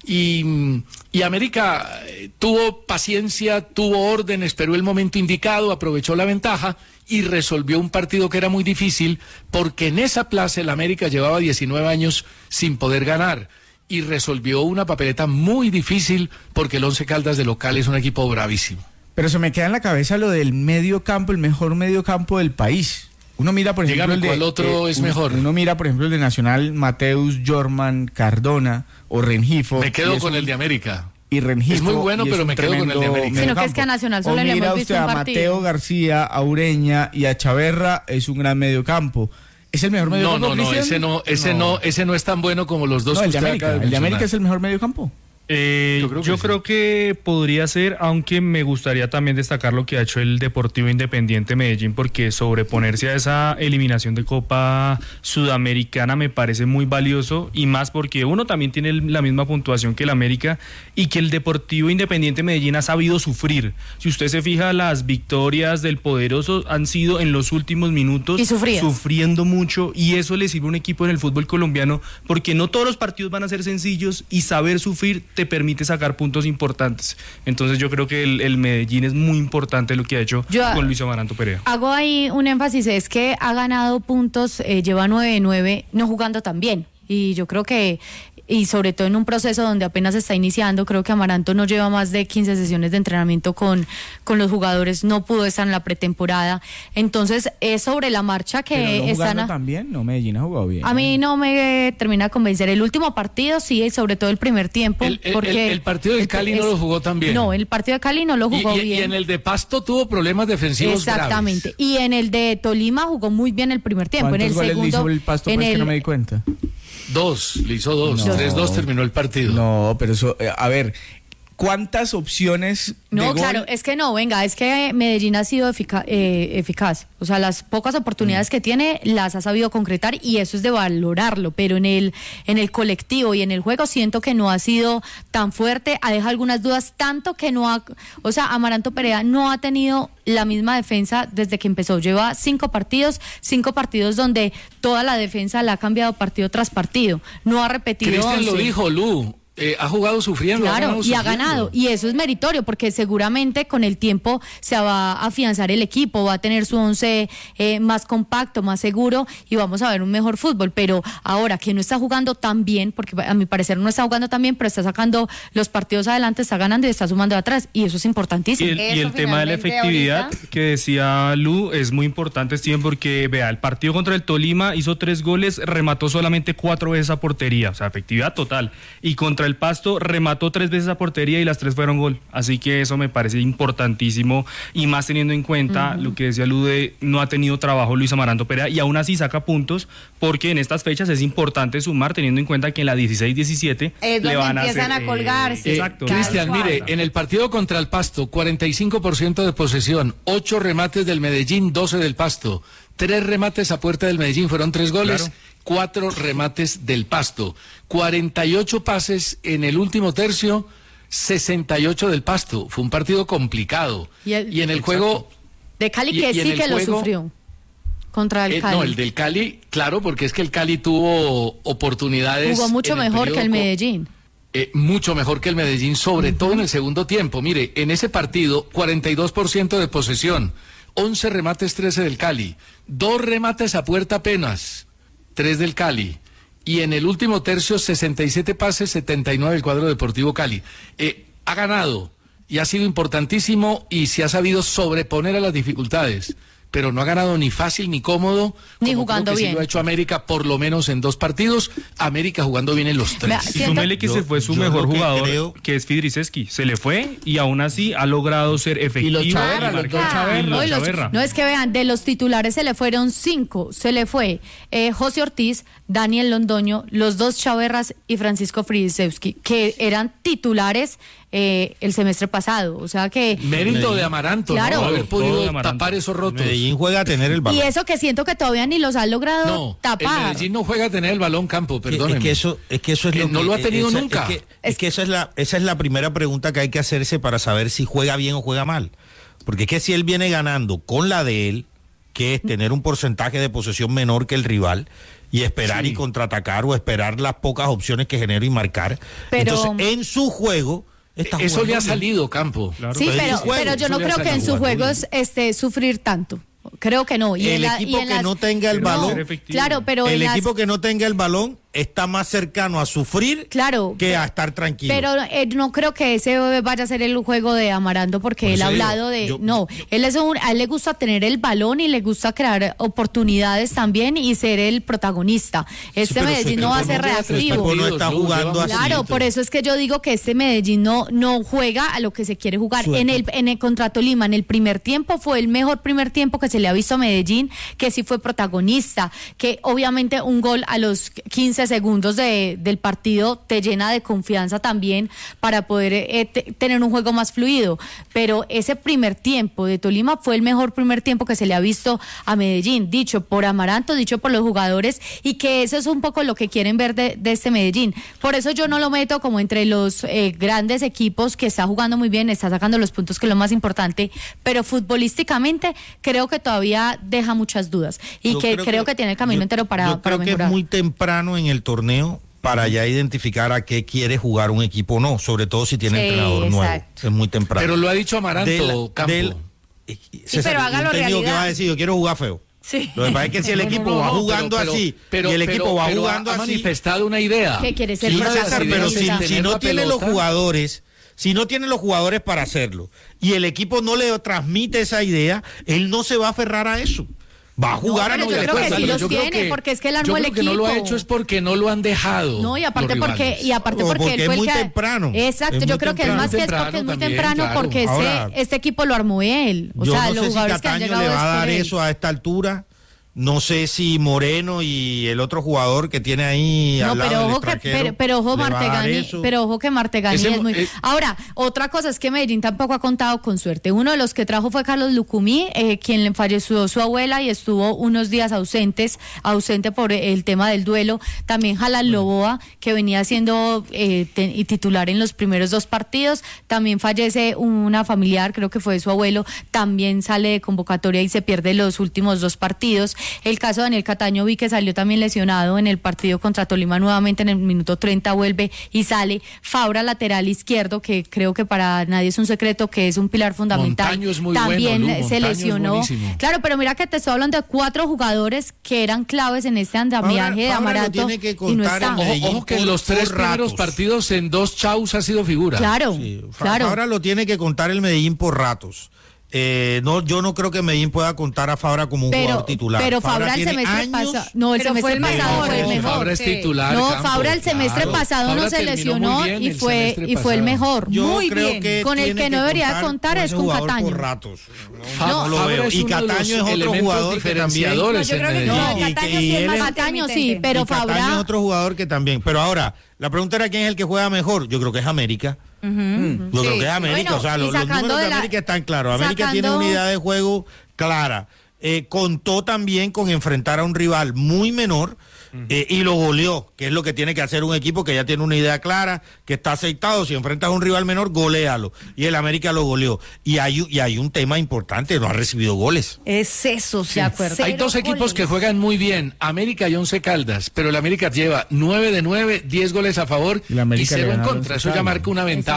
Speaker 2: Y, y América tuvo paciencia, tuvo orden, esperó el momento indicado, aprovechó la ventaja y resolvió un partido que era muy difícil, porque en esa plaza el América llevaba diecinueve años sin poder ganar y resolvió una papeleta muy difícil, porque el Once Caldas de local es un equipo bravísimo.
Speaker 3: Pero se me queda en la cabeza lo del medio campo, el mejor medio campo del país. Uno mira, por ejemplo,
Speaker 2: Dígame,
Speaker 3: el de,
Speaker 2: ¿cuál otro
Speaker 3: eh,
Speaker 2: es
Speaker 3: uno,
Speaker 2: mejor?
Speaker 3: Uno mira, por ejemplo, el de Nacional, Mateus, Jorman, Cardona o Rengifo.
Speaker 2: Me quedo con
Speaker 3: un,
Speaker 2: el de América.
Speaker 3: Y Rengifo.
Speaker 2: Es muy bueno, pero me quedo con el de América.
Speaker 4: Sino que es que a Nacional solo le hemos visto un partido.
Speaker 3: A Mateo García, a Ureña y a Chaverra es un gran medio campo. ¿Es el mejor medio
Speaker 2: no,
Speaker 3: campo?
Speaker 2: No, no, ese no, ese no. no, ese no es tan bueno como los dos
Speaker 3: no,
Speaker 2: que
Speaker 3: el de
Speaker 2: usted
Speaker 3: América,
Speaker 2: acaba de
Speaker 3: El de
Speaker 2: mencionar.
Speaker 3: América es el mejor medio campo.
Speaker 5: Eh, yo creo, que, yo creo que podría ser, aunque me gustaría también destacar lo que ha hecho el Deportivo Independiente Medellín, porque sobreponerse a esa eliminación de Copa Sudamericana me parece muy valioso, y más porque uno también tiene la misma puntuación que el América, y que el Deportivo Independiente Medellín ha sabido sufrir. Si usted se fija, las victorias del poderoso han sido en los últimos minutos
Speaker 4: y
Speaker 5: sufriendo mucho, y eso le sirve a un equipo en el fútbol colombiano, porque no todos los partidos van a ser sencillos, y saber sufrir te permite sacar puntos importantes. Entonces yo creo que el, el Medellín es muy importante lo que ha hecho yo con Luis Amaranto Perea.
Speaker 4: Hago ahí un énfasis, es que ha ganado puntos, eh, lleva nueve de nueve, no jugando tan bien. Y yo creo que, y sobre todo en un proceso donde apenas se está iniciando, creo que Amaranto no lleva más de quince sesiones de entrenamiento con, con los jugadores, no pudo estar en la pretemporada. Entonces es sobre la marcha que
Speaker 3: Pero no
Speaker 4: están
Speaker 3: a... también, no, Medellín ha jugado bien.
Speaker 4: A mí no me termina de convencer. El último partido sí, y sobre todo el primer tiempo.
Speaker 2: El, el,
Speaker 4: porque
Speaker 2: el, el partido del Cali es, no lo jugó tan bien.
Speaker 4: No, el partido de Cali no lo jugó
Speaker 2: y, y,
Speaker 4: bien.
Speaker 2: Y en el de Pasto tuvo problemas defensivos
Speaker 4: Exactamente.
Speaker 2: graves.
Speaker 4: Y en el de Tolima jugó muy bien el primer tiempo. En el
Speaker 3: goles
Speaker 4: segundo,
Speaker 3: le hizo el Pasto,
Speaker 4: en
Speaker 3: pues,
Speaker 4: el,
Speaker 3: que no me di cuenta?
Speaker 2: Dos, le hizo dos, tres dos terminó el partido.
Speaker 3: No, pero eso, eh, a ver, ¿cuántas opciones de
Speaker 4: No,
Speaker 3: gol?
Speaker 4: claro, es que no, venga, es que Medellín ha sido efica- eh, eficaz. O sea, las pocas oportunidades mm. que tiene las ha sabido concretar, y eso es de valorarlo, pero en el en el colectivo y en el juego siento que no ha sido tan fuerte, ha dejado algunas dudas, tanto que no ha, o sea, Amaranto Perea no ha tenido la misma defensa desde que empezó. Lleva cinco partidos, cinco partidos donde toda la defensa la ha cambiado partido tras partido. No ha repetido.
Speaker 2: Cristian lo dijo, Lu. Eh, ha jugado sufriendo.
Speaker 4: Claro,
Speaker 2: ha
Speaker 4: y
Speaker 2: sufriendo.
Speaker 4: ha ganado, y eso es meritorio, porque seguramente con el tiempo se va a afianzar el equipo, va a tener su once eh, más compacto, más seguro, y vamos a ver un mejor fútbol. Pero ahora que no está jugando tan bien, porque a mi parecer no está jugando tan bien, pero está sacando los partidos adelante, está ganando y está sumando atrás, y eso es importantísimo.
Speaker 5: Y el, y el tema de la efectividad ahorita, que decía Lu, es muy importante, Steven, porque vea, el partido contra el Tolima hizo tres goles, remató solamente cuatro veces a portería, o sea, efectividad total, y contra el Pasto remató tres veces a portería y las tres fueron gol, así que eso me parece importantísimo, y más teniendo en cuenta uh-huh. lo que decía Lude, no ha tenido trabajo Luis Amaranto Perea, y aún así saca puntos, porque en estas fechas es importante sumar, teniendo en cuenta que en la dieciséis diecisiete
Speaker 1: es
Speaker 5: le van a
Speaker 1: empiezan
Speaker 5: hacer,
Speaker 1: a colgarse.
Speaker 5: Eh, exacto.
Speaker 2: Cristian, mire, en el partido contra el Pasto, cuarenta y cinco por ciento de posesión, ocho remates del Medellín, doce del Pasto, tres remates a puerta del Medellín, fueron tres goles. Claro. Cuatro remates del Pasto, cuarenta y ocho pases en el último tercio, sesenta y ocho del Pasto. Fue un partido complicado. Y, el, y en el exacto. juego...
Speaker 4: De Cali que y, sí y que juego, lo sufrió contra el
Speaker 2: eh,
Speaker 4: Cali.
Speaker 2: No, el del Cali, claro, porque es que el Cali tuvo oportunidades...
Speaker 4: Jugó mucho mejor que el Medellín.
Speaker 2: Eh, mucho mejor que el Medellín, sobre uh-huh. todo en el segundo tiempo. Mire, en ese partido, cuarenta y dos por ciento de posesión, once remates, trece del Cali, dos remates a puerta apenas, tres del Cali, y en el último tercio sesenta y siete pases, setenta y nueve del cuadro Deportivo Cali. Eh, ha ganado y ha sido importantísimo y se ha sabido sobreponer a las dificultades, pero no ha ganado ni fácil ni cómodo,
Speaker 4: ni
Speaker 2: como
Speaker 4: jugando
Speaker 2: creo que
Speaker 4: bien.
Speaker 2: Sí lo ha hecho América por lo menos en dos partidos, América jugando bien en los tres.
Speaker 4: Vea,
Speaker 5: Y
Speaker 4: siento-
Speaker 5: súmele que
Speaker 6: Yo-
Speaker 5: se fue su
Speaker 6: yo
Speaker 5: mejor
Speaker 6: lo que
Speaker 5: jugador,
Speaker 6: creo-
Speaker 5: que es Fidriseski. Se le fue y aún así ha logrado ser efectivo.
Speaker 3: los Chaverra,
Speaker 5: y
Speaker 3: los
Speaker 5: marcar.
Speaker 3: dos Chaverra.
Speaker 5: Y los
Speaker 4: No, y los-
Speaker 5: Chaverra.
Speaker 4: no, es que vean, de los titulares se le fueron cinco. Se le fue eh, José Ortiz, Daniel Londoño, los dos Chaverras y Francisco Fridisewski, que eran titulares eh, el semestre pasado. O sea que...
Speaker 2: Mérito de Amaranto,
Speaker 4: Claro.
Speaker 2: ¿no? Haber
Speaker 5: Todo de
Speaker 2: podido
Speaker 5: Amaranto.
Speaker 2: tapar esos rotos.
Speaker 6: Medellín juega a tener el
Speaker 4: Y
Speaker 6: balón.
Speaker 4: eso que siento que todavía ni los ha logrado
Speaker 2: No, el
Speaker 4: tapar.
Speaker 2: Medellín no juega a tener el balón campo,
Speaker 6: Que-
Speaker 2: perdónenme.
Speaker 6: Es que eso, es que eso es
Speaker 2: Eh,
Speaker 6: lo
Speaker 2: no
Speaker 6: que-
Speaker 2: lo ha tenido
Speaker 6: esa-
Speaker 2: nunca.
Speaker 6: Es que, es que esa es la, esa es la primera pregunta que hay que hacerse para saber si juega bien o juega mal. Porque es que si él viene ganando con la de él, que es tener un porcentaje de posesión menor que el rival, y esperar
Speaker 2: Sí.
Speaker 6: y contraatacar o esperar las pocas opciones que genera y marcar.
Speaker 4: Pero-
Speaker 6: Entonces, en su juego, está
Speaker 2: Eso le ha
Speaker 6: jugando bien.
Speaker 2: salido, Campo.
Speaker 5: Claro.
Speaker 4: Sí,
Speaker 6: Pues,
Speaker 4: pero,
Speaker 6: es juego,
Speaker 4: pero yo
Speaker 2: eso
Speaker 4: no
Speaker 2: le ha
Speaker 4: creo que en
Speaker 2: salido
Speaker 4: sus
Speaker 2: jugando
Speaker 4: juegos este, sufrir tanto. Creo que no. Y
Speaker 6: El
Speaker 4: en la- y
Speaker 6: equipo
Speaker 4: en
Speaker 6: que
Speaker 4: las-
Speaker 6: no tenga el
Speaker 5: Pero
Speaker 6: balón,
Speaker 5: ser efectivo.
Speaker 4: Claro, pero en
Speaker 6: el
Speaker 4: las-
Speaker 6: equipo que no tenga el balón está más cercano a sufrir
Speaker 4: Claro,
Speaker 6: que a estar tranquilo.
Speaker 4: Pero eh, no creo que ese vaya a ser el juego de Amaranto porque
Speaker 6: Por
Speaker 4: él
Speaker 6: eso
Speaker 4: ha
Speaker 6: digo,
Speaker 4: hablado de...
Speaker 6: yo-
Speaker 4: no, él es un, a él le gusta tener el balón y le gusta crear oportunidades también y ser el protagonista. Este
Speaker 6: pero
Speaker 4: Medellín
Speaker 6: su
Speaker 4: no va a
Speaker 6: equipo
Speaker 4: ser
Speaker 6: no lleva tres
Speaker 4: reactivo.
Speaker 6: partidos, no está
Speaker 2: Luz,
Speaker 6: jugando
Speaker 2: lleva
Speaker 6: así.
Speaker 4: Claro, por eso es que yo digo que este Medellín no, no juega a lo que se quiere jugar.
Speaker 6: Su
Speaker 4: En el,
Speaker 6: equipo.
Speaker 4: en el contra Tolima, en el primer tiempo, fue el mejor primer tiempo que se le ha visto a Medellín, que sí fue protagonista, que obviamente un gol a los quince segundos de, del partido te llena de confianza también para poder eh, te- tener un juego más fluido. Pero ese primer tiempo de Tolima fue el mejor primer tiempo que se le ha visto a Medellín, dicho por Amaranto, dicho por los jugadores, y que eso es un poco lo que quieren ver de, de este Medellín. Por eso yo no lo meto como entre los eh, grandes equipos, que está jugando muy bien, está sacando los puntos, que es lo más importante, pero futbolísticamente creo que todavía deja muchas dudas y
Speaker 6: Yo
Speaker 4: que creo, que, tiene el camino
Speaker 6: yo-
Speaker 4: entero para,
Speaker 6: yo
Speaker 4: para
Speaker 6: creo
Speaker 4: mejorar.
Speaker 6: que es muy temprano en el torneo para ya identificar a qué quiere jugar un equipo o no, sobre todo si tiene
Speaker 4: Sí,
Speaker 6: entrenador nuevo.
Speaker 4: exacto.
Speaker 6: Es muy temprano.
Speaker 2: Pero lo ha dicho Amaranto,
Speaker 6: Del-
Speaker 2: Campo.
Speaker 6: del- César,
Speaker 1: pero hágalo
Speaker 6: un técnico que
Speaker 1: realidad.
Speaker 6: va a decir, yo quiero jugar feo.
Speaker 1: Sí.
Speaker 6: Lo que pasa es que si el
Speaker 2: No, no,
Speaker 6: equipo
Speaker 2: no,
Speaker 6: va
Speaker 2: no,
Speaker 6: jugando
Speaker 2: pero-
Speaker 6: así
Speaker 2: pero-
Speaker 6: y el
Speaker 2: pero-
Speaker 6: equipo va
Speaker 2: pero
Speaker 6: jugando
Speaker 2: ha, ha
Speaker 6: así,
Speaker 2: manifestado una idea.
Speaker 4: Que quiere ser
Speaker 6: sí,
Speaker 2: una de las
Speaker 6: César, pero si,
Speaker 2: ideas es
Speaker 6: si
Speaker 2: tener
Speaker 6: no
Speaker 2: la
Speaker 6: tiene los
Speaker 2: pelota.
Speaker 6: jugadores, si no tiene los jugadores para hacerlo y el equipo no le transmite esa idea, él no se va a aferrar a eso. Va a jugar a
Speaker 4: pero
Speaker 6: lo
Speaker 4: yo
Speaker 6: que le
Speaker 4: creo que
Speaker 6: cuesta.
Speaker 4: sí los
Speaker 2: Yo creo
Speaker 4: tiene, porque es que él armó
Speaker 2: yo
Speaker 4: el
Speaker 2: creo que no lo ha
Speaker 4: equipo.
Speaker 2: hecho es porque no lo han dejado.
Speaker 4: No, y aparte
Speaker 2: los
Speaker 4: porque
Speaker 2: rivales.
Speaker 4: y aparte
Speaker 6: O
Speaker 4: porque,
Speaker 6: porque
Speaker 4: él
Speaker 6: es
Speaker 4: fue el
Speaker 6: muy
Speaker 4: que
Speaker 6: temprano.
Speaker 4: Exacto,
Speaker 6: Es
Speaker 4: yo
Speaker 6: muy
Speaker 4: creo que es
Speaker 6: temprano.
Speaker 4: más que es
Speaker 2: Temprano
Speaker 4: porque es muy
Speaker 2: también,
Speaker 4: temprano
Speaker 2: claro.
Speaker 4: porque este
Speaker 6: Ahora,
Speaker 4: este equipo lo armó él. O
Speaker 6: Yo
Speaker 4: sea,
Speaker 6: no
Speaker 4: los
Speaker 6: sé si
Speaker 4: jugadores que han
Speaker 6: Cataño
Speaker 4: llegado
Speaker 6: le va a
Speaker 4: es por
Speaker 6: dar
Speaker 4: él.
Speaker 6: eso a esta altura. No sé si Moreno y el otro jugador que tiene ahí
Speaker 4: No,
Speaker 6: al lado
Speaker 4: pero
Speaker 6: del
Speaker 4: ojo que
Speaker 6: extranjero
Speaker 4: pero, pero ojo
Speaker 6: le va a dar
Speaker 4: Martegani,
Speaker 6: eso.
Speaker 4: pero ojo que Martegani
Speaker 2: Ese
Speaker 4: es muy
Speaker 2: eh,
Speaker 4: Ahora, otra cosa es que Medellín tampoco ha contado con suerte. Uno de los que trajo fue Carlos Lucumí, eh, quien le falleció su abuela y estuvo unos días ausentes, ausente por el tema del duelo. También Jalan Loboa, que venía siendo eh, te- y titular en los primeros dos partidos, también fallece una familiar, creo que fue su abuelo, también sale de convocatoria y se pierde los últimos dos partidos. El caso de Daniel Cataño vi que salió también lesionado en el partido contra Tolima, nuevamente en el minuto treinta vuelve y sale. Fabra, lateral izquierdo, que creo que para nadie es un secreto que es un pilar fundamental.
Speaker 2: Montaño es muy
Speaker 4: también
Speaker 2: bueno, Lu,
Speaker 4: se
Speaker 2: Montaño es
Speaker 4: lesionó.
Speaker 2: buenísimo.
Speaker 4: Claro, pero mira que te estoy hablando de cuatro jugadores que eran claves en este andamiaje
Speaker 6: Fabra-
Speaker 4: de
Speaker 6: Fabra lo
Speaker 4: Amaranto
Speaker 6: tiene que
Speaker 4: y no
Speaker 6: contar
Speaker 4: está.
Speaker 6: en Medellín.
Speaker 2: Ojo, ojo que en
Speaker 6: por-
Speaker 2: los tres
Speaker 6: por
Speaker 2: primeros
Speaker 6: ratos.
Speaker 2: partidos en dos chaus ha sido figura.
Speaker 4: Claro,
Speaker 6: Sí, Fa-
Speaker 4: claro.
Speaker 6: Fabra lo tiene que contar el Medellín por ratos. Eh, no, yo no creo que Medellín pueda contar a Fabra como un
Speaker 4: Pero,
Speaker 6: jugador titular.
Speaker 4: pero Fabra, el
Speaker 6: tiene
Speaker 4: semestre
Speaker 6: años-
Speaker 4: pasado, no, el
Speaker 1: Pero fue
Speaker 4: semestre
Speaker 1: el
Speaker 4: pasado
Speaker 1: mejor,
Speaker 4: fue el
Speaker 1: no,
Speaker 4: mejor.
Speaker 2: Fabra es titular.
Speaker 4: No,
Speaker 2: Campo,
Speaker 4: Fabra el semestre
Speaker 2: claro.
Speaker 4: pasado
Speaker 2: Fabra
Speaker 4: no se
Speaker 2: terminó
Speaker 4: lesionó
Speaker 2: muy bien
Speaker 4: y
Speaker 2: el
Speaker 4: fue
Speaker 2: semestre
Speaker 4: y fue el
Speaker 2: pasado.
Speaker 4: mejor.
Speaker 6: Yo
Speaker 4: Muy
Speaker 6: creo
Speaker 4: bien.
Speaker 6: que
Speaker 4: Con el
Speaker 6: tiene
Speaker 4: que no debería contar
Speaker 6: ese
Speaker 4: es con
Speaker 6: jugador
Speaker 4: Cataño.
Speaker 6: por ratos.
Speaker 2: Fa-
Speaker 6: No, no lo
Speaker 2: Fabra
Speaker 6: veo.
Speaker 2: es
Speaker 6: Y
Speaker 2: uno de
Speaker 6: Cataño
Speaker 2: los
Speaker 6: es otro
Speaker 2: elementos
Speaker 6: jugador que también.
Speaker 2: diferenciadores
Speaker 1: No, yo
Speaker 2: en
Speaker 1: creo que
Speaker 2: Medellín.
Speaker 1: no,
Speaker 6: Y- y-
Speaker 1: Cataño
Speaker 6: y
Speaker 1: sí es
Speaker 6: él
Speaker 1: más
Speaker 6: es-
Speaker 4: Cataño sí,
Speaker 1: intermitente.
Speaker 4: pero
Speaker 6: Y Cataño
Speaker 4: Fabra
Speaker 6: es otro jugador que también. Pero ahora, la pregunta era quién es el que juega mejor. Yo creo que es América. Yo creo
Speaker 1: Sí.
Speaker 6: que es América.
Speaker 4: Bueno,
Speaker 6: o sea,
Speaker 4: y
Speaker 6: los, los
Speaker 4: sacando
Speaker 6: números de,
Speaker 4: de la-
Speaker 6: América están claros. América tiene
Speaker 4: sacando-
Speaker 6: una unidad de juego clara. Eh, contó también con enfrentar a un rival muy menor eh, y lo goleó, que es lo que tiene que hacer un equipo que ya tiene una idea clara, que está aceitado. Si enfrentas a un rival menor, goléalo. Y el América lo goleó. Y hay, y hay un tema importante, no ha recibido goles.
Speaker 1: Es eso, sí.
Speaker 4: De acuerdo.
Speaker 2: Hay
Speaker 1: Cero
Speaker 2: dos equipos
Speaker 1: goles.
Speaker 2: que juegan muy bien, América y Once Caldas, pero el América lleva nueve de nueve, diez goles a favor
Speaker 3: Y la América
Speaker 2: y
Speaker 3: le
Speaker 2: cero en
Speaker 3: gana a
Speaker 2: contra.
Speaker 3: Once
Speaker 2: Eso ya
Speaker 3: Caldas.
Speaker 2: marca una ventaja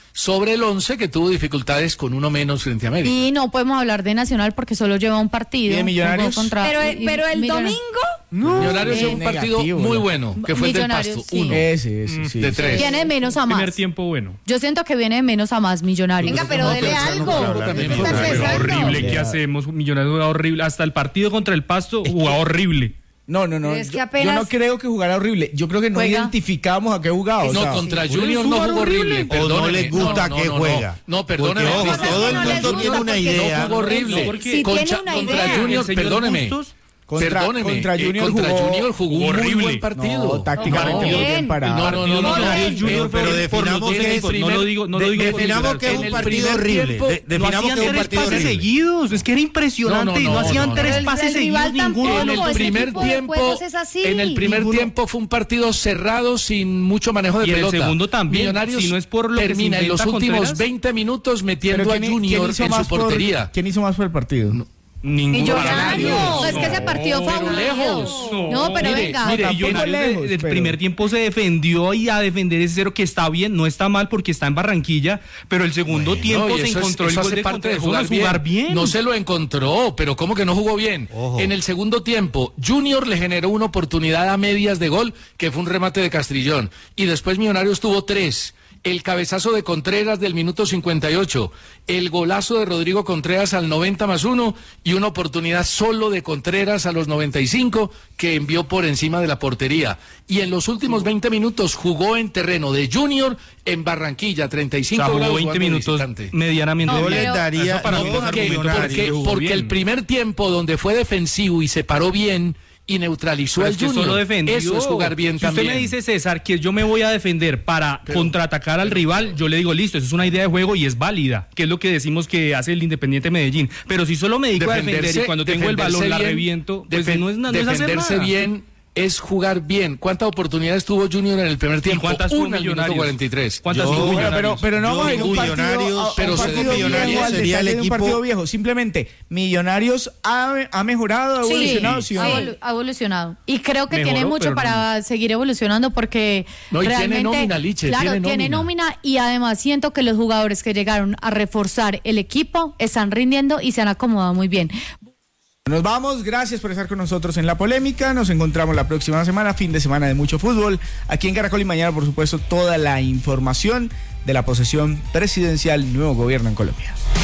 Speaker 2: sobre el once que tuvo dificultades con uno menos frente a América.
Speaker 4: Y no podemos hablar de Nacional porque solo lleva un partido.
Speaker 3: ¿Y de Millonarios?
Speaker 4: Contra,
Speaker 1: Pero,
Speaker 4: y-
Speaker 1: pero el
Speaker 4: Millonarios.
Speaker 1: domingo...
Speaker 2: No, Millonarios
Speaker 3: es
Speaker 2: llevó un partido
Speaker 3: negativo,
Speaker 2: muy
Speaker 3: ¿no?
Speaker 2: bueno, que fue el del
Speaker 4: Millonarios,
Speaker 2: Pasto,
Speaker 4: sí.
Speaker 2: uno.
Speaker 3: Ese, ese, sí.
Speaker 2: De tres.
Speaker 4: Viene de menos a más.
Speaker 5: Primer tiempo bueno.
Speaker 4: Yo siento que viene de menos a más Millonarios.
Speaker 1: Venga, pero
Speaker 2: No,
Speaker 1: dele
Speaker 2: pero
Speaker 1: algo.
Speaker 2: no, no, también
Speaker 1: ¿Qué
Speaker 2: fue
Speaker 1: está
Speaker 2: bueno.
Speaker 5: Juega
Speaker 1: empezando?
Speaker 5: horrible, ¿qué
Speaker 3: Ya.
Speaker 5: hacemos? Millonarios juega horrible. Hasta el partido contra el Pasto jugaba horrible.
Speaker 3: No, no, no.
Speaker 1: Es que
Speaker 3: yo-
Speaker 1: apenas-
Speaker 3: Yo no creo que jugara horrible. Yo creo que no
Speaker 4: Juega.
Speaker 3: identificamos a qué jugaba. o
Speaker 2: No,
Speaker 3: sea,
Speaker 2: contra
Speaker 5: sí.
Speaker 2: Junior
Speaker 5: Por
Speaker 2: no
Speaker 5: eso
Speaker 2: jugó
Speaker 5: horrible.
Speaker 2: horrible.
Speaker 6: O no
Speaker 2: perdóneme.
Speaker 6: les gusta
Speaker 2: no,
Speaker 6: que
Speaker 2: no,
Speaker 6: juega.
Speaker 2: No, no perdóneme.
Speaker 6: Porque, ojo,
Speaker 1: Lo que pasa es
Speaker 6: todo
Speaker 1: que
Speaker 6: el
Speaker 1: no les
Speaker 6: mundo
Speaker 1: gusta
Speaker 6: tiene una
Speaker 1: porque
Speaker 6: idea.
Speaker 2: No jugó horrible.
Speaker 5: No, porque-
Speaker 1: Sí
Speaker 2: Contra,
Speaker 1: tiene una
Speaker 2: contra
Speaker 1: idea.
Speaker 2: Junior,
Speaker 5: El señor
Speaker 2: perdóneme.
Speaker 5: Bustos,
Speaker 3: Contra-
Speaker 2: Perdóneme,
Speaker 3: contra
Speaker 2: eh,
Speaker 3: Junior
Speaker 2: contra
Speaker 3: jugó-
Speaker 2: Junior jugó un muy
Speaker 5: horrible.
Speaker 2: buen partido.
Speaker 3: No, tácticamente
Speaker 1: No,
Speaker 3: muy bien
Speaker 1: bien.
Speaker 3: parado.
Speaker 2: No, no, no, no,
Speaker 5: Millonarios
Speaker 2: no,
Speaker 5: Junior
Speaker 2: eh,
Speaker 5: fue
Speaker 6: pero
Speaker 5: por
Speaker 6: definamos
Speaker 5: los
Speaker 6: que
Speaker 5: técnicos.
Speaker 2: el
Speaker 5: No lo
Speaker 2: primer-
Speaker 5: digo, no
Speaker 2: de-
Speaker 5: lo digo por
Speaker 6: Definamos
Speaker 5: Millonarios.
Speaker 6: que es
Speaker 2: En
Speaker 6: un
Speaker 2: el
Speaker 6: partido
Speaker 2: primer
Speaker 6: horrible.
Speaker 2: tiempo,
Speaker 6: De-
Speaker 5: No
Speaker 6: Definamos
Speaker 5: hacían
Speaker 6: que es un
Speaker 5: tres
Speaker 6: partido
Speaker 5: pases
Speaker 6: horrible.
Speaker 5: seguidos, es que era impresionante,
Speaker 2: No,
Speaker 5: no,
Speaker 2: no, no,
Speaker 5: hacían
Speaker 2: no,
Speaker 5: tres
Speaker 1: no.
Speaker 5: pases
Speaker 1: El
Speaker 5: seguidos
Speaker 1: rival
Speaker 5: ninguno.
Speaker 1: tampoco,
Speaker 2: En el
Speaker 1: ese
Speaker 2: primer
Speaker 1: tipo de
Speaker 2: tiempo,
Speaker 1: juegos es así.
Speaker 2: en el primer
Speaker 3: Ninguno.
Speaker 2: tiempo fue un partido cerrado sin mucho manejo de
Speaker 5: Y en el
Speaker 2: pelota.
Speaker 5: segundo también,
Speaker 2: Millonarios
Speaker 5: si no es por lo que se
Speaker 2: termina en los
Speaker 5: inventa
Speaker 2: últimos
Speaker 5: Contreras.
Speaker 2: veinte minutos metiendo
Speaker 3: Pero
Speaker 2: a
Speaker 3: ¿quién-
Speaker 2: Junior
Speaker 3: quién hizo
Speaker 2: en su
Speaker 3: más por-
Speaker 2: portería.
Speaker 3: ¿Quién hizo más por el partido?
Speaker 5: Ninguno.
Speaker 1: Millonarios.
Speaker 4: No, es que ese partido fue
Speaker 2: pero
Speaker 4: aburrido.
Speaker 2: lejos.
Speaker 4: No, pero
Speaker 2: Mire,
Speaker 4: venga.
Speaker 2: mire,
Speaker 3: tampoco
Speaker 5: Millonarios de-
Speaker 3: lejos,
Speaker 5: del
Speaker 3: pero-
Speaker 5: primer tiempo se defendió y a defender ese cero que está bien, no está mal porque está en Barranquilla, pero el segundo tiempo
Speaker 2: No, y
Speaker 5: se
Speaker 2: eso es-
Speaker 5: encontró
Speaker 2: eso
Speaker 5: el gol
Speaker 2: hace
Speaker 5: de
Speaker 2: parte de
Speaker 5: Contreras.
Speaker 2: jugar,
Speaker 5: Eso no es jugar bien.
Speaker 2: No se lo encontró, pero ¿cómo que no jugó bien?
Speaker 6: Ojo.
Speaker 2: En el segundo tiempo, Junior le generó una oportunidad a medias de gol, que fue un remate de Castrillón. Y después Millonarios tuvo tres. El cabezazo de Contreras del minuto cincuenta y ocho, el golazo de Rodrigo Contreras al noventa más uno y una oportunidad solo de Contreras a los noventa y cinco que envió por encima de la portería. Y en los últimos veinte minutos jugó en terreno de Junior en Barranquilla, treinta y
Speaker 5: O
Speaker 2: cinco
Speaker 5: sea, jugó
Speaker 2: grados
Speaker 5: veinte
Speaker 2: jugando de
Speaker 5: minutos
Speaker 2: visitante.
Speaker 5: medianamente
Speaker 6: Yo
Speaker 5: bien.
Speaker 6: les
Speaker 4: pero-
Speaker 6: daría.
Speaker 5: Eso para
Speaker 6: no,
Speaker 5: mí no es
Speaker 2: Porque,
Speaker 5: argumento para
Speaker 2: porque-
Speaker 5: que jugó
Speaker 2: porque
Speaker 5: bien.
Speaker 2: el primer tiempo donde fue defensivo y se paró bien y neutralizó
Speaker 5: Pero
Speaker 2: al
Speaker 5: es que
Speaker 2: Junior,
Speaker 5: solo defendió.
Speaker 2: eso es jugar bien
Speaker 5: si
Speaker 2: también.
Speaker 5: usted me dice, César, que yo me voy a defender para
Speaker 2: Pero-
Speaker 5: contraatacar al rival, yo le digo, listo, eso es una idea de juego y es válida, que es lo que decimos que hace el Independiente Medellín. Pero si solo me dedico a defender y cuando tengo el balón la
Speaker 2: bien,
Speaker 5: reviento, pues
Speaker 2: defen-
Speaker 5: no es, na- no es hacer
Speaker 2: defenderse
Speaker 5: nada.
Speaker 2: bien es jugar bien. ¿Cuántas oportunidades tuvo Junior en el primer tiempo?
Speaker 5: cuántas tuvo
Speaker 2: Una al minuto
Speaker 5: Millonarios?
Speaker 2: cuarenta y tres.
Speaker 5: ¿Cuántas
Speaker 6: Yo-
Speaker 5: tuvo
Speaker 6: Bueno,
Speaker 5: Millonarios?
Speaker 3: Pero, pero no
Speaker 6: Yo
Speaker 3: vamos a ir a un
Speaker 6: digo
Speaker 3: partido,
Speaker 6: Millonarios,
Speaker 3: a- a un
Speaker 2: pero se-
Speaker 3: partido
Speaker 6: Millonarios
Speaker 3: viejo al
Speaker 6: sería el
Speaker 3: detalle de un
Speaker 6: equipo-
Speaker 3: partido viejo. Simplemente, Millonarios ha, ha mejorado, ha
Speaker 4: Sí,
Speaker 3: evolucionado, ¿sí o
Speaker 4: ha
Speaker 3: no?
Speaker 4: evolu- ha evolucionado. Y creo que
Speaker 5: Mejoró,
Speaker 4: tiene mucho
Speaker 5: pero
Speaker 4: para seguir evolucionando porque
Speaker 2: No, y tiene
Speaker 4: realmente
Speaker 2: nómina, Liche,
Speaker 4: claro,
Speaker 2: tiene
Speaker 4: tiene
Speaker 2: nómina.
Speaker 4: nómina y además siento que los jugadores que llegaron a reforzar el equipo están rindiendo y se han acomodado muy bien.
Speaker 3: Nos vamos, gracias por estar con nosotros en La Polémica, nos encontramos la próxima semana, fin de semana de mucho fútbol, aquí en Caracol y mañana por supuesto toda la información de la posesión presidencial, nuevo gobierno en Colombia.